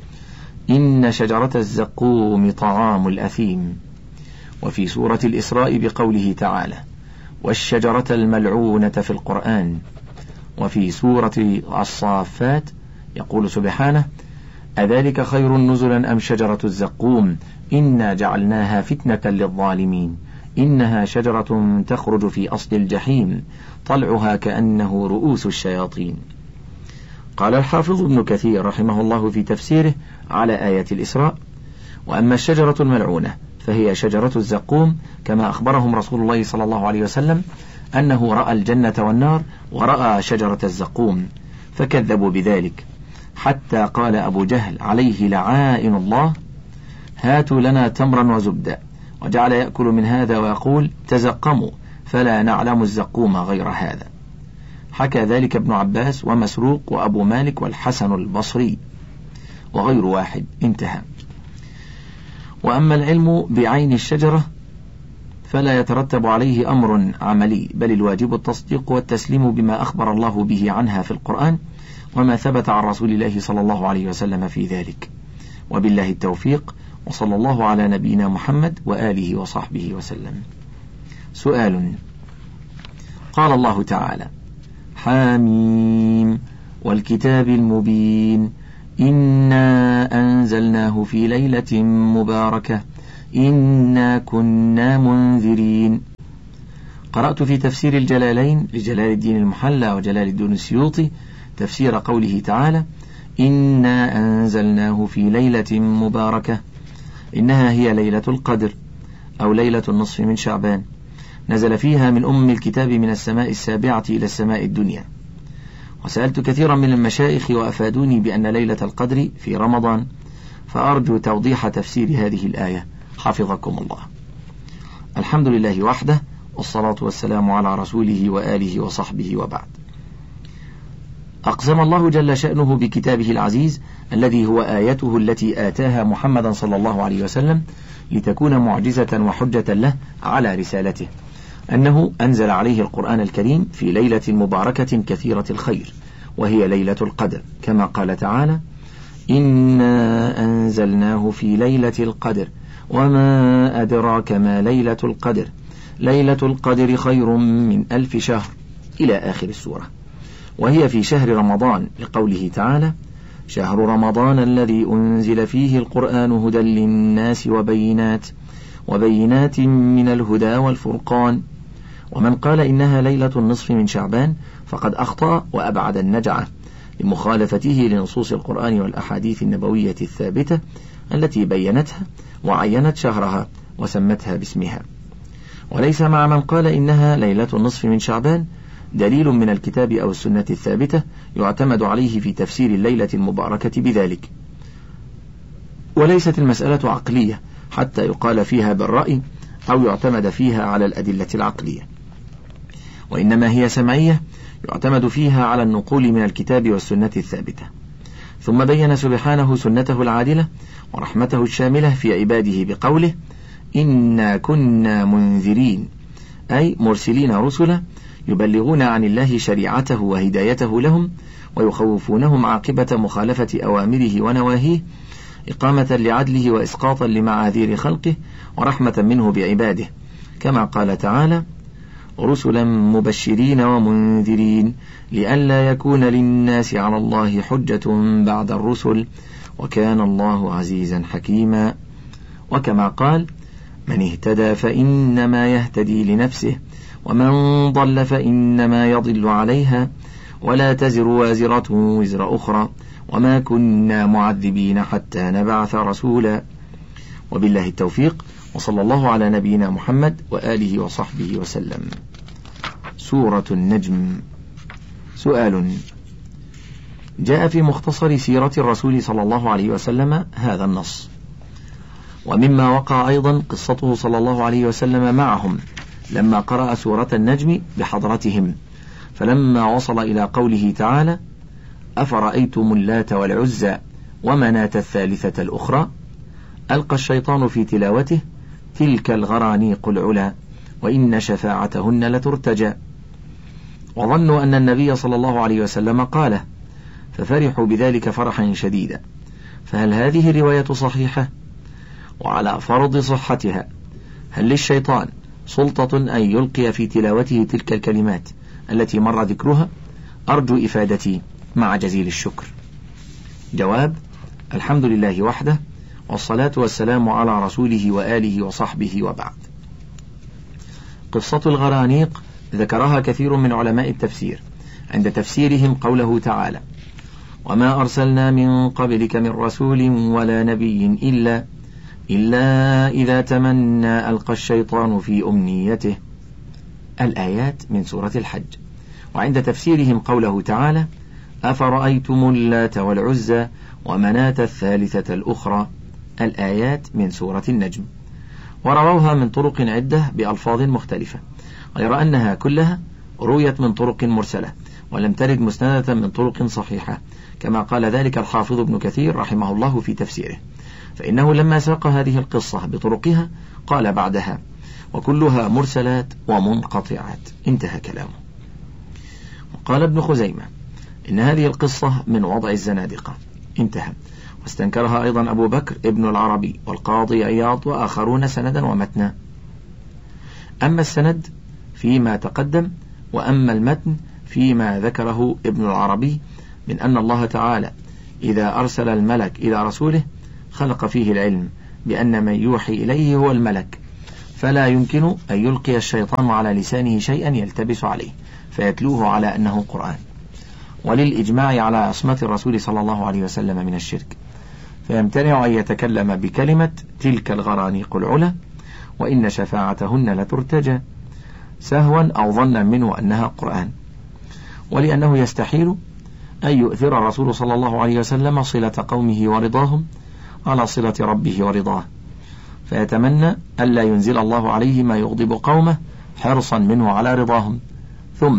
إن شجرة الزقوم طعام الأثيم، وفي سورة الإسراء بقوله تعالى: والشجرة الملعونة في القرآن، وفي سورة الصافات يقول سبحانه: أذلك خير نزلا أم شجرة الزقوم إنا جعلناها فتنة للظالمين إنها شجرة تخرج في أصل الجحيم طلعها كأنه رؤوس الشياطين. قال الحافظ ابن كثير رحمه الله في تفسيره على آية الإسراء: وأما الشجرة الملعونة فهي شجرة الزقوم، كما أخبرهم رسول الله صلى الله عليه وسلم أنه رأى الجنة والنار ورأى شجرة الزقوم فكذبوا بذلك، حتى قال أبو جهل عليه لعائن الله: هاتوا لنا تمرا وزبدا، وجعل يأكل من هذا ويقول: تزقموا فلا نعلم الزقوم غير هذا. حكى ذلك ابن عباس ومسروق وأبو مالك والحسن البصري وغير واحد. انتهى. وأما العلم بعين الشجرة فلا يترتب عليه أمر عملي، بل الواجب التصديق والتسليم بما أخبر الله به عنها في القرآن وما ثبت عن رسول الله صلى الله عليه وسلم في ذلك، وبالله التوفيق، وصلى الله على نبينا محمد وآله وصحبه وسلم. سؤال: قال الله تعالى: حاميم والكتاب المبين إنا أنزلناه في ليلة مباركة إنا كنا منذرين. قرأت في تفسير الجلالين لجلال الدين المحلى وجلال الدين السيوطي تفسير قوله تعالى إنا أنزلناه في ليلة مباركة، إنها هي ليلة القدر أو ليلة النصف من شعبان، نزل فيها من أم الكتاب من السماء السابعة إلى السماء الدنيا. وسألت كثيرا من المشايخ وأفادوني بأن ليلة القدر في رمضان، فأرجو توضيح تفسير هذه الآية حفظكم الله. الحمد لله وحده، والصلاة والسلام على رسوله وآله وصحبه وبعد. أقسم الله جل شأنه بكتابه العزيز الذي هو آيته التي آتاها محمدا صلى الله عليه وسلم لتكون معجزة وحجة له على رسالته، أنه أنزل عليه القرآن الكريم في ليلة مباركة كثيرة الخير، وهي ليلة القدر، كما قال تعالى إنا أنزلناه في ليلة القدر وما أدراك ما ليلة القدر ليلة القدر خير من 1000 شهر إلى آخر السورة. وهي في شهر رمضان لقوله تعالى شهر رمضان الذي أنزل فيه القرآن هدى للناس وبينات من الهدى والفرقان. ومن قال إنها ليلة النصف من شعبان فقد أخطأ وأبعد النجعة لمخالفته لنصوص القرآن والأحاديث النبوية الثابتة التي بينتها وعينت شهرها وسمتها باسمها. وليس مع من قال إنها ليلة النصف من شعبان دليل من الكتاب أو السنة الثابتة يعتمد عليه في تفسير الليلة المباركة بذلك. وليست المسألة عقلية حتى يقال فيها بالرأي أو يعتمد فيها على الأدلة العقلية، وإنما هي سمعية يعتمد فيها على النقول من الكتاب والسنة الثابتة. ثم بين سبحانه سنته العادلة ورحمته الشاملة في عباده بقوله إنا كنا منذرين، أي مرسلين رسلا يبلغون عن الله شريعته وهدايته لهم ويخوفونهم عاقبة مخالفة أوامره ونواهيه، إقامة لعدله وإسقاطا لمعاذير خلقه ورحمة منه بعباده، كما قال تعالى رسلا مبشرين ومنذرين لئلا يكون للناس على الله حجة بعد الرسل وكان الله عزيزا حكيما. وكما قال من اهتدى فإنما يهتدي لنفسه ومن ضل فإنما يضل عليها ولا تزر وازرة وزر أخرى وما كنا معذبين حتى نبعث رسولا. وبالله التوفيق، وصلى الله على نبينا محمد وآله وصحبه وسلم. سورة النجم. سؤال: جاء في مختصر سيرة الرسول صلى الله عليه وسلم هذا النص، ومما وقع أيضا قصته صلى الله عليه وسلم معهم لما قرأ سورة النجم بحضرتهم، فلما وصل إلى قوله تعالى أفرأيتم اللات والعزى ومناة الثالثة الأخرى، ألقى الشيطان في تلاوته تلك الغرانيق العلا وإن شفاعتهن لترتجى، وظنوا أن النبي صلى الله عليه وسلم قاله ففرحوا بذلك فرحا شديدا. فهل هذه رواية صحيحة؟ وعلى فرض صحتها هل للشيطان سلطة أن يلقي في تلاوته تلك الكلمات التي مر ذكرها؟ أرجو إفادتي مع جزيل الشكر. جواب: الحمد لله وحده، والصلاة والسلام على رسوله وآله وصحبه وبعد. قصة الغرانيق ذكرها كثير من علماء التفسير عند تفسيرهم قوله تعالى وما أرسلنا من قبلك من رسول ولا نبي إلا إذا تمنى ألقى الشيطان في أمنيته، الآيات من سورة الحج. وعند تفسيرهم قوله تعالى أفرأيتم اللات والعزى ومناة الثالثة الأخرى، الآيات من سورة النجم. ورووها من طرق عدة بألفاظ مختلفة، غير أنها كلها رويت من طرق مرسلة ولم ترد مسندة من طرق صحيحة، كما قال ذلك الحافظ ابن كثير رحمه الله في تفسيره، فإنه لما ساق هذه القصة بطرقها قال بعدها وكلها مرسلات ومنقطعات، انتهى كلامه. وقال ابن خزيمة إن هذه القصة من وضع الزنادقة، انتهى. واستنكرها أيضا أبو بكر ابن العربي والقاضي عياض وآخرون سندا ومتنا. أما السند فيما تقدم، وأما المتن فيما ذكره ابن العربي من أن الله تعالى إذا أرسل الملك إلى رسوله خلق فيه العلم بأن من يوحي إليه هو الملك، فلا يمكن أن يلقي الشيطان على لسانه شيئا يلتبس عليه فيتلوه على أنه قرآن. وللإجماع على عصمة الرسول صلى الله عليه وسلم من الشرك، فيمتنع أن يتكلم بكلمة تلك الغرانيق العلا وإن شفاعتهن لترتجى سهوا أو ظنا منه أنها قرآن، ولأنه يستحيل أن يؤثر الرسول صلى الله عليه وسلم صلة قومه ورضاهم على صلة ربه ورضاه، فيتمنى ألا ينزل الله عليه ما يغضب قومه حرصا منه على رضاهم. ثم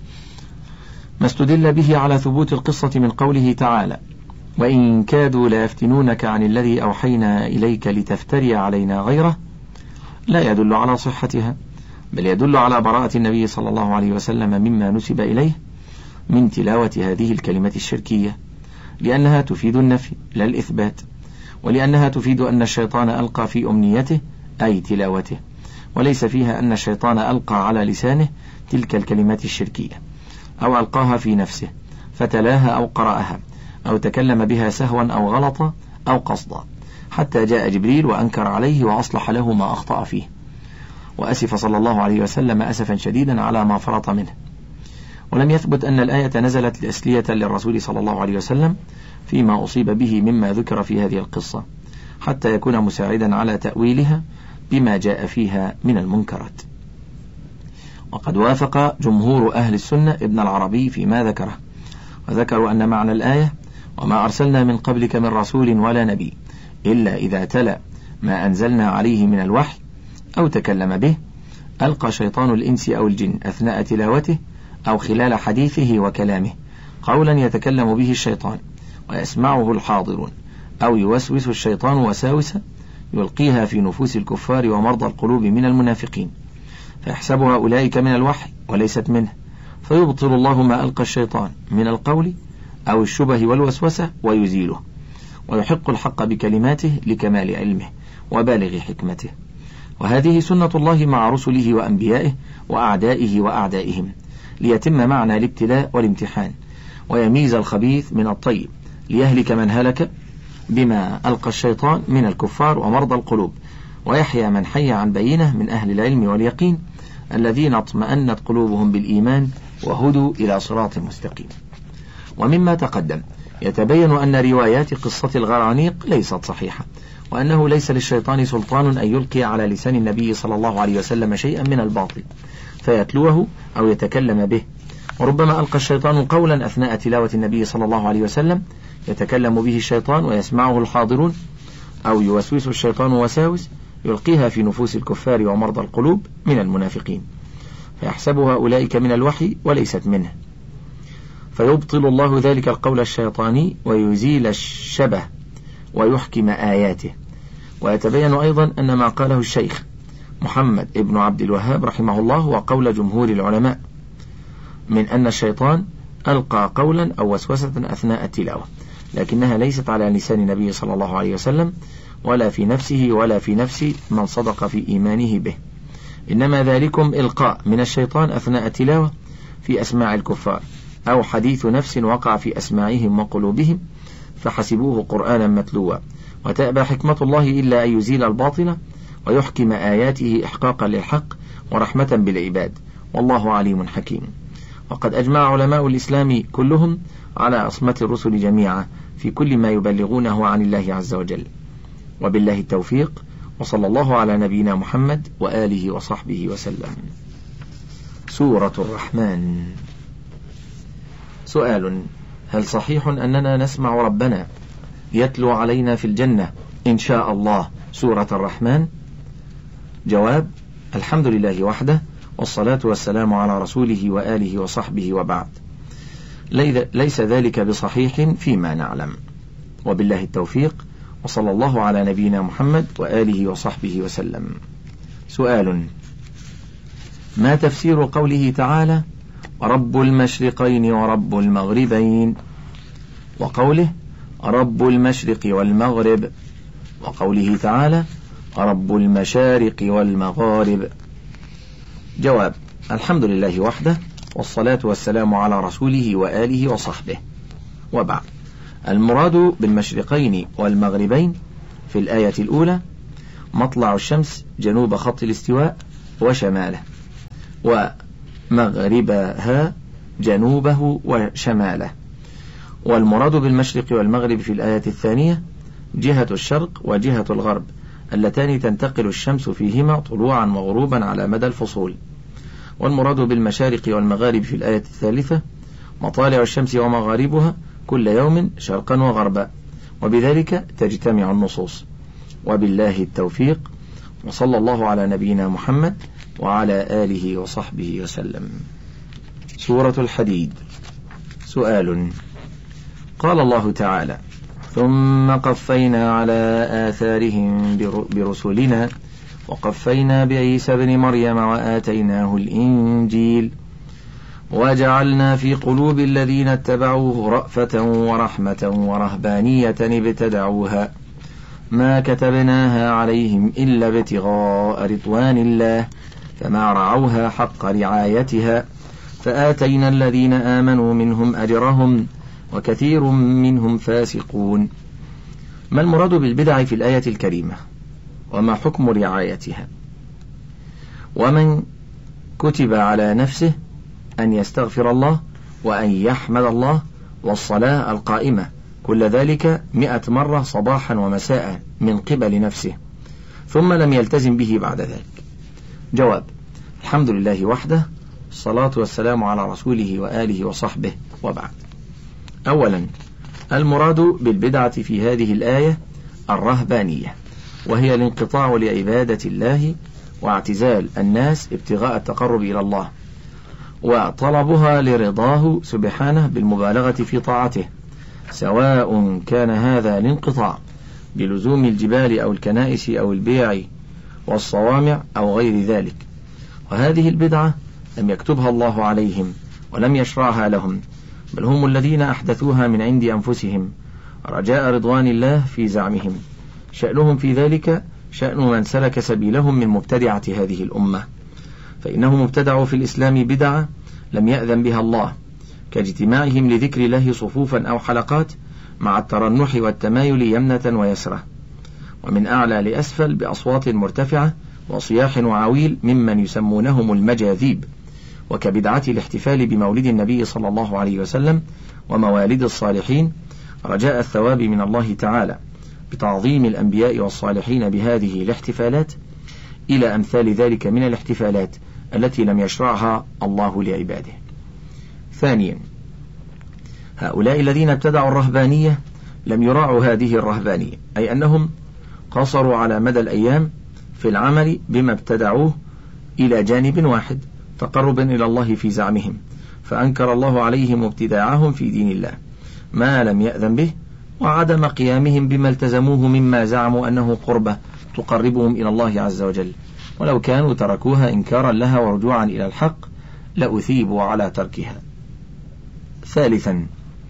ما استدل به على ثبوت القصة من قوله تعالى: وإن كادوا ليفتنونك عن الذي أوحينا إليك لتفتري علينا غيره، لا يدل على صحتها، بل يدل على براءة النبي صلى الله عليه وسلم مما نسب إليه من تلاوة هذه الكلمة الشركية، لأنها تفيد النفي لا الإثبات، ولأنها تفيد أن الشيطان ألقى في أمنيته أي تلاوته، وليس فيها أن الشيطان ألقى على لسانه تلك الكلمات الشركية أو ألقاها في نفسه فتلاها أو قرأها أو تكلم بها سهوا أو غلطا أو قصدا، حتى جاء جبريل وأنكر عليه وأصلح له ما أخطأ فيه، وأسف صلى الله عليه وسلم أسفا شديدا على ما فرط منه. ولم يثبت أن الآية نزلت تسلية للرسول صلى الله عليه وسلم فيما أصيب به مما ذكر في هذه القصة، حتى يكون مساعدا على تأويلها بما جاء فيها من المنكرات. وقد وافق جمهور أهل السنة ابن العربي فيما ذكره، وذكروا أن معنى الآية: وما أرسلنا من قبلك من رسول ولا نبي إلا إذا تلا ما أنزلنا عليه من الوحي أو تكلم به ألقى شيطان الإنس أو الجن أثناء تلاوته أو خلال حديثه وكلامه قولا يتكلم به الشيطان ويسمعه الحاضرون، أو يوسوس الشيطان وساوسة يلقيها في نفوس الكفار ومرضى القلوب من المنافقين، فيحسبها أولئك من الوحي وليست منه، فيبطل الله ما ألقى الشيطان من القول أو الشبه والوسوسة ويزيله، ويحق الحق بكلماته لكمال علمه وبالغ حكمته. وهذه سنة الله مع رسله وأنبيائه وأعدائه وأعدائهم، ليتم معنى الابتلاء والامتحان، ويميز الخبيث من الطيب، ليهلك من هلك بما ألقى الشيطان من الكفار ومرضى القلوب، ويحيى من حي عن بينه من أهل العلم واليقين الذين اطمأنت قلوبهم بالإيمان وهدوا إلى صراط مستقيم. ومما تقدم يتبين أن روايات قصة الغرانيق ليست صحيحة، وأنه ليس للشيطان سلطان أن يلقي على لسان النبي صلى الله عليه وسلم شيئا من الباطل فيتلوه أو يتكلم به، وربما ألقى الشيطان قولا أثناء تلاوة النبي صلى الله عليه وسلم يتكلم به الشيطان ويسمعه الحاضرون، أو يوسوس الشيطان وساوس يلقيها في نفوس الكفار ومرضى القلوب من المنافقين، فيحسبها أولئك من الوحي وليست منه، فيبطل الله ذلك القول الشيطاني ويزيل الشبه ويحكم آياته. ويتبين أيضا أن ما قاله الشيخ محمد ابن عبد الوهاب رحمه الله هو قول جمهور العلماء من أن الشيطان ألقى قولا أو وسوسة أثناء التلاوة، لكنها ليست على لسان النبي صلى الله عليه وسلم ولا في نفسه ولا في نفس من صدق في إيمانه به، إنما ذلكم إلقاء من الشيطان أثناء التلاوة في أسماع الكفار، أو حديث نفس وقع في أسماعهم وقلوبهم فحسبوه قرآنا متلوا، وتأبى حكمة الله إلا أن يزيل الباطل ويحكم آياته إحقاقا للحق ورحمة بالعباد، والله عليم حكيم. وقد أجمع علماء الإسلام كلهم على عصمة الرسل جميعا في كل ما يبلغونه عن الله عز وجل، وبالله التوفيق، وصلى الله على نبينا محمد وآله وصحبه وسلم. سورة الرحمن. سؤال: هل صحيح أننا نسمع ربنا يتلو علينا في الجنة إن شاء الله سورة الرحمن؟ جواب: الحمد لله وحده، والصلاة والسلام على رسوله وآله وصحبه، وبعد. ليس ذلك بصحيح فيما نعلم، وبالله التوفيق، وصلى الله على نبينا محمد وآله وصحبه وسلم. سؤال: ما تفسير قوله تعالى: رب المشرقين ورب المغربين، وقوله رب المشرق والمغرب، وقوله تعالى رب المشارق والمغارب؟ جواب: الحمد لله وحده، والصلاة والسلام على رسوله وآله وصحبه، وبعد. المراد بالمشرقين والمغربين في الآية الأولى مطلع الشمس جنوب خط الاستواء وشماله، ومغربها جنوبه وشماله. والمراد بالمشرق والمغرب في الآية الثانية جهة الشرق وجهة الغرب اللتان تنتقل الشمس فيهما طلوعا وغروبا على مدى الفصول. والمراد بالمشارق والمغارب في الآية الثالثة مطالع الشمس ومغاربها كل يوم شرقا وغربا، وبذلك تجتمع النصوص. وبالله التوفيق، وصلى الله على نبينا محمد وعلى آله وصحبه وسلم. سورة الحديد. سؤال: قال الله تعالى: ثم قفينا على آثارهم برسلنا وقفينا بعيسى ابن مريم وآتيناه الإنجيل وجعلنا في قلوب الذين اتبعوه رأفة ورحمة ورهبانية ابتدعوها ما كتبناها عليهم إلا ابتغاء رضوان الله فما رعوها حق رعايتها فآتينا الذين آمنوا منهم أجرهم وكثير منهم فاسقون. ما المراد بالبدع في الآية الكريمة؟ وما حكم رعايتها؟ ومن كتب على نفسه أن يستغفر الله وأن يحمد الله والصلاة القائمة كل ذلك 100 مرة صباحا ومساء من قبل نفسه ثم لم يلتزم به بعد ذلك؟ جواب: الحمد لله وحده، الصلاة والسلام على رسوله وآله وصحبه، وبعد. أولا، المراد بالبدعة في هذه الآية الرهبانية، وهي الانقطاع لعبادة الله واعتزال الناس ابتغاء التقرب إلى الله وطلبها لرضاه سبحانه بالمبالغة في طاعته، سواء كان هذا الانقطاع بلزوم الجبال أو الكنائس أو البيع والصوامع أو غير ذلك. وهذه البدعة لم يكتبها الله عليهم ولم يشرعها لهم، بل هم الذين أحدثوها من عند أنفسهم رجاء رضوان الله في زعمهم. شأنهم في ذلك شأن من سلك سبيلهم من مبتدعة هذه الأمة، فإنهم ابتدعوا في الإسلام بدعة لم يأذن بها الله، كاجتماعهم لذكر الله صفوفا أو حلقات مع الترنح والتمايل يمنة ويسرة، ومن أعلى لأسفل بأصوات مرتفعة وصياح وعويل ممن يسمونهم المجاذيب، وكبدعة الاحتفال بمولد النبي صلى الله عليه وسلم وموالد الصالحين رجاء الثواب من الله تعالى بتعظيم الأنبياء والصالحين بهذه الاحتفالات، إلى أمثال ذلك من الاحتفالات التي لم يشرعها الله لعباده. ثانيا، هؤلاء الذين ابتدعوا الرهبانية لم يراعوا هذه الرهبانية، أي أنهم قصروا على مدى الأيام في العمل بما ابتدعوه إلى جانب واحد تقربا إلى الله في زعمهم، فأنكر الله عليهم ابتداعهم في دين الله ما لم يأذن به، وعدم قيامهم بما التزموه مما زعموا أنه قربة تقربهم إلى الله عز وجل، ولو كانوا تركوها إنكارا لها ورجوعا إلى الحق لأثيبوا على تركها. ثالثا،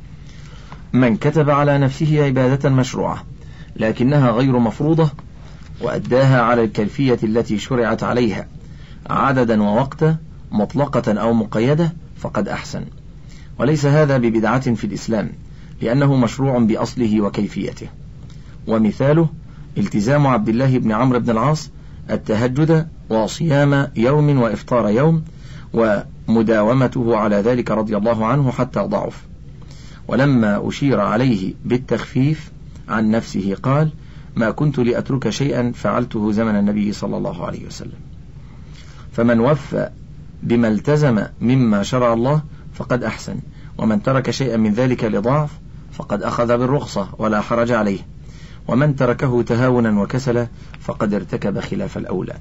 من كتب على نفسه عبادة مشروعة لكنها غير مفروضة وأداها على الكيفية التي شرعت عليها عددا ووقتا مطلقة أو مقيدة فقد أحسن، وليس هذا ببدعة في الإسلام لأنه مشروع بأصله وكيفيته. ومثاله التزام عبد الله بن عمرو بن العاص التهجد وصيام يوم وإفطار يوم ومداومته على ذلك رضي الله عنه حتى ضعف، ولما أشير عليه بالتخفيف عن نفسه قال: ما كنت لأترك شيئا فعلته زمن النبي صلى الله عليه وسلم. فمن وفى بما التزم مما شرع الله فقد أحسن، ومن ترك شيئا من ذلك لضعف فقد أخذ بالرخصة ولا حرج عليه، ومن تركه تهاونا وكسلا فقد ارتكب خلاف الأولى.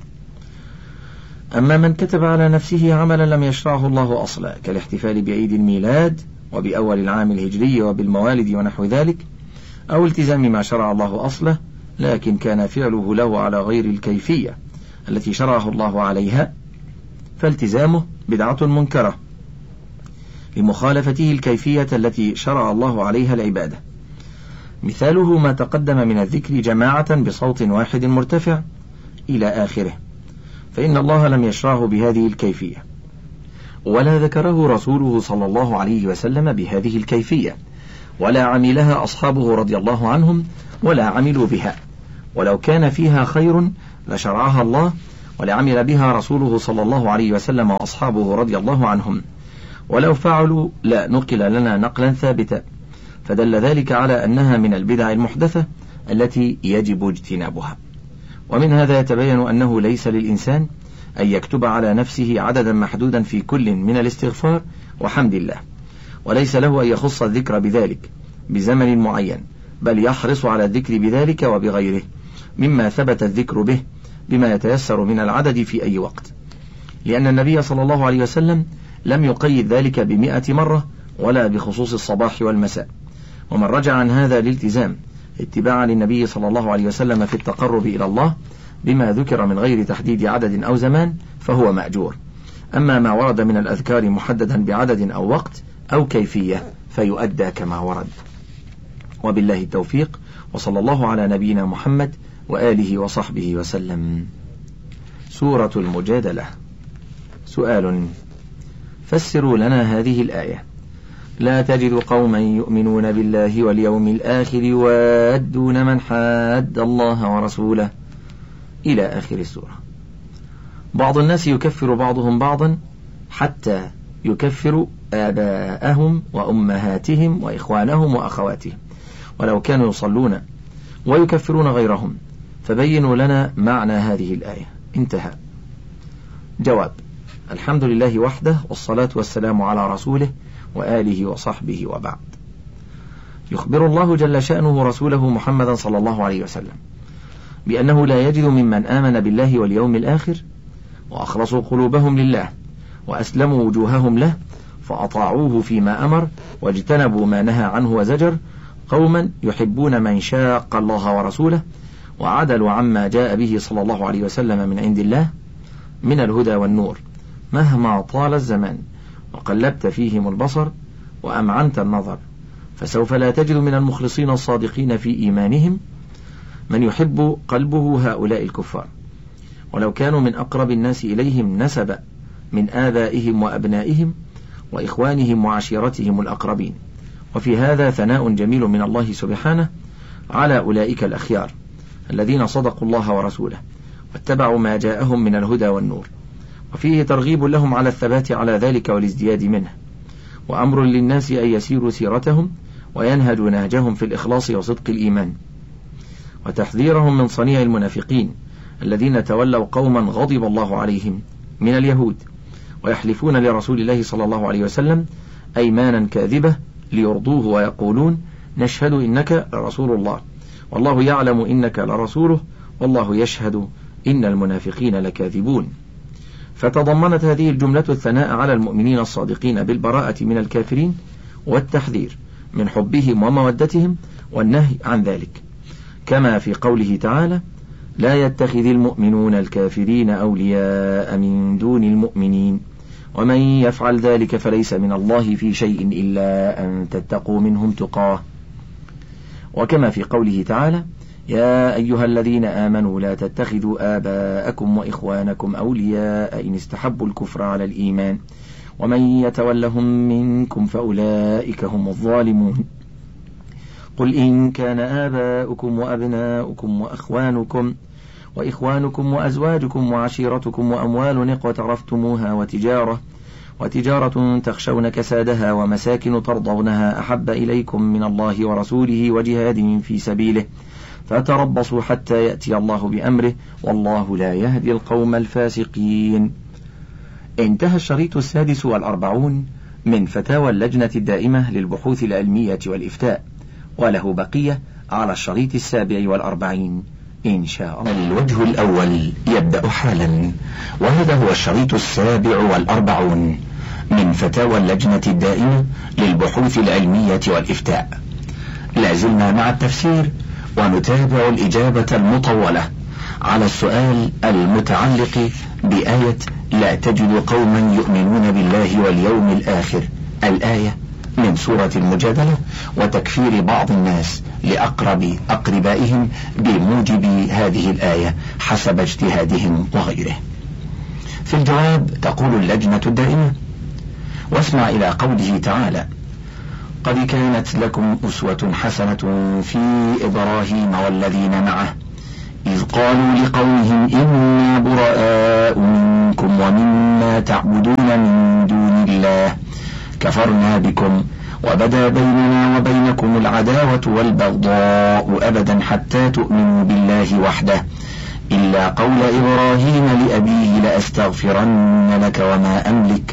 أما من كتب على نفسه عملا لم يشرعه الله أصلا كالاحتفال بعيد الميلاد وبأول العام الهجري وبالموالد ونحو ذلك، أو التزام ما شرع الله أصله لكن كان فعله له على غير الكيفية التي شرعه الله عليها، فالتزامه بدعة منكرة لمخالفته الكيفية التي شرع الله عليها العبادة. مثاله ما تقدم من الذكر جماعة بصوت واحد مرتفع إلى آخره، فإن الله لم يشرعه بهذه الكيفية ولا ذكره رسوله صلى الله عليه وسلم بهذه الكيفية، ولا عملها أصحابه رضي الله عنهم ولا عملوا بها، ولو كان فيها خير لشرعها الله ولعمل بها رسوله صلى الله عليه وسلم وأصحابه رضي الله عنهم، ولو فعلوا لا نقل لنا نقلا ثابتا، فدل ذلك على أنها من البدع المحدثة التي يجب اجتنابها. ومن هذا يتبين أنه ليس للإنسان أن يكتب على نفسه عددا محدودا في كل من الاستغفار وحمد الله، وليس له أن يخص الذكر بذلك بزمن معين، بل يحرص على الذكر بذلك وبغيره مما ثبت الذكر به بما يتيسر من العدد في أي وقت، لأن النبي صلى الله عليه وسلم لم يقيد ذلك ب100 مرة ولا بخصوص الصباح والمساء. ومن رجع عن هذا الالتزام اتباعا للنبي صلى الله عليه وسلم في التقرب إلى الله بما ذكر من غير تحديد عدد أو زمان فهو مأجور. أما ما ورد من الأذكار محددا بعدد أو وقت أو كيفية فيؤدى كما ورد. وبالله التوفيق، وصلى الله على نبينا محمد وآله وصحبه وسلم. سورة المجادلة. سؤال: فسروا لنا هذه الآية: لا تجد قوما يؤمنون بالله واليوم الآخر يوادون من حاد الله ورسوله، إلى آخر السورة. بعض الناس يكفر بعضهم بعضا حتى يكفروا آباءهم وأمهاتهم وإخوانهم وأخواتهم ولو كانوا يصلون، ويكفرون غيرهم، فبينوا لنا معنى هذه الآية. انتهى. جواب: الحمد لله وحده، والصلاة والسلام على رسوله وآله وصحبه، وبعد. يخبر الله جل شأنه رسوله محمدا صلى الله عليه وسلم بأنه لا يجد ممن آمن بالله واليوم الآخر وأخلصوا قلوبهم لله وأسلموا وجوههم له فأطاعوه فيما أمر واجتنبوا ما نهى عنه وزجر قوما يحبون من شاق الله ورسوله وعدلوا عما جاء به صلى الله عليه وسلم من عند الله من الهدى والنور مهما طال الزمان وقلبت فيهم البصر وأمعنت النظر، فسوف لا تجد من المخلصين الصادقين في إيمانهم من يحب قلبه هؤلاء الكفار، ولو كانوا من أقرب الناس إليهم نسبا من آبائهم وأبنائهم وإخوانهم وعشيرتهم الأقربين. وفي هذا ثناء جميل من الله سبحانه على أولئك الأخيار الذين صدقوا الله ورسوله واتبعوا ما جاءهم من الهدى والنور، وفيه ترغيب لهم على الثبات على ذلك والازدياد منه، وأمر للناس أن يسيروا سيرتهم وينهجوا نهجهم في الإخلاص وصدق الإيمان، وتحذيرهم من صنيع المنافقين الذين تولوا قوما غضب الله عليهم من اليهود ويحلفون لرسول الله صلى الله عليه وسلم أيمانا كاذبة ليرضوه ويقولون نشهد إنك لرسول الله والله يعلم إنك لرسوله والله يشهد إن المنافقين لكاذبون. فتضمنت هذه الجملة الثناء على المؤمنين الصادقين بالبراءة من الكافرين والتحذير من حبهم ومودتهم والنهي عن ذلك، كما في قوله تعالى لا يتخذ المؤمنون الكافرين أولياء من دون المؤمنين ومن يفعل ذلك فليس من الله في شيء إلا أن تتقوا منهم تقاه، وكما في قوله تعالى يا أيها الذين آمنوا لا تتخذوا آباءكم وإخوانكم أولياء إن استحبوا الكفر على الإيمان ومن يتولهم منكم فأولئك هم الظالمون. قل إن كان آباؤكم وأبناؤكم وإخوانكم وأزواجكم وعشيرتكم وأموال اقترفتموها وتجارة تخشون كسادها ومساكن ترضونها أحب إليكم من الله ورسوله وجهاد في سبيله فتربصوا حتى يأتي الله بأمره والله لا يهدي القوم الفاسقين. انتهى الشريط 46 من فتاوى اللجنة الدائمة للبحوث العلمية والإفتاء، وله بقية على الشريط 47 إن شاء الله. الوجه الأول يبدأ حالا، وهذا هو الشريط 47 من فتاوى اللجنة الدائمة للبحوث العلمية والإفتاء. لازلنا مع التفسير ونتابع الإجابة المطولة على السؤال المتعلق بآية لا تجد قوما يؤمنون بالله واليوم الآخر، الآية من سورة المجادلة، وتكفير بعض الناس لأقرب أقربائهم بموجب هذه الآية حسب اجتهادهم وغيره. في الجواب تقول اللجنة الدائمة: واسمع إلى قوله تعالى قد كانت لكم أسوة حسنة في إبراهيم والذين معه إذ قالوا لقومهم إنا براء منكم ومما تعبدون من دون الله كفرنا بكم وبدا بيننا وبينكم العداوة والبغضاء أبدا حتى تؤمنوا بالله وحده إلا قول إبراهيم لأبيه لأستغفرن لك وما أملك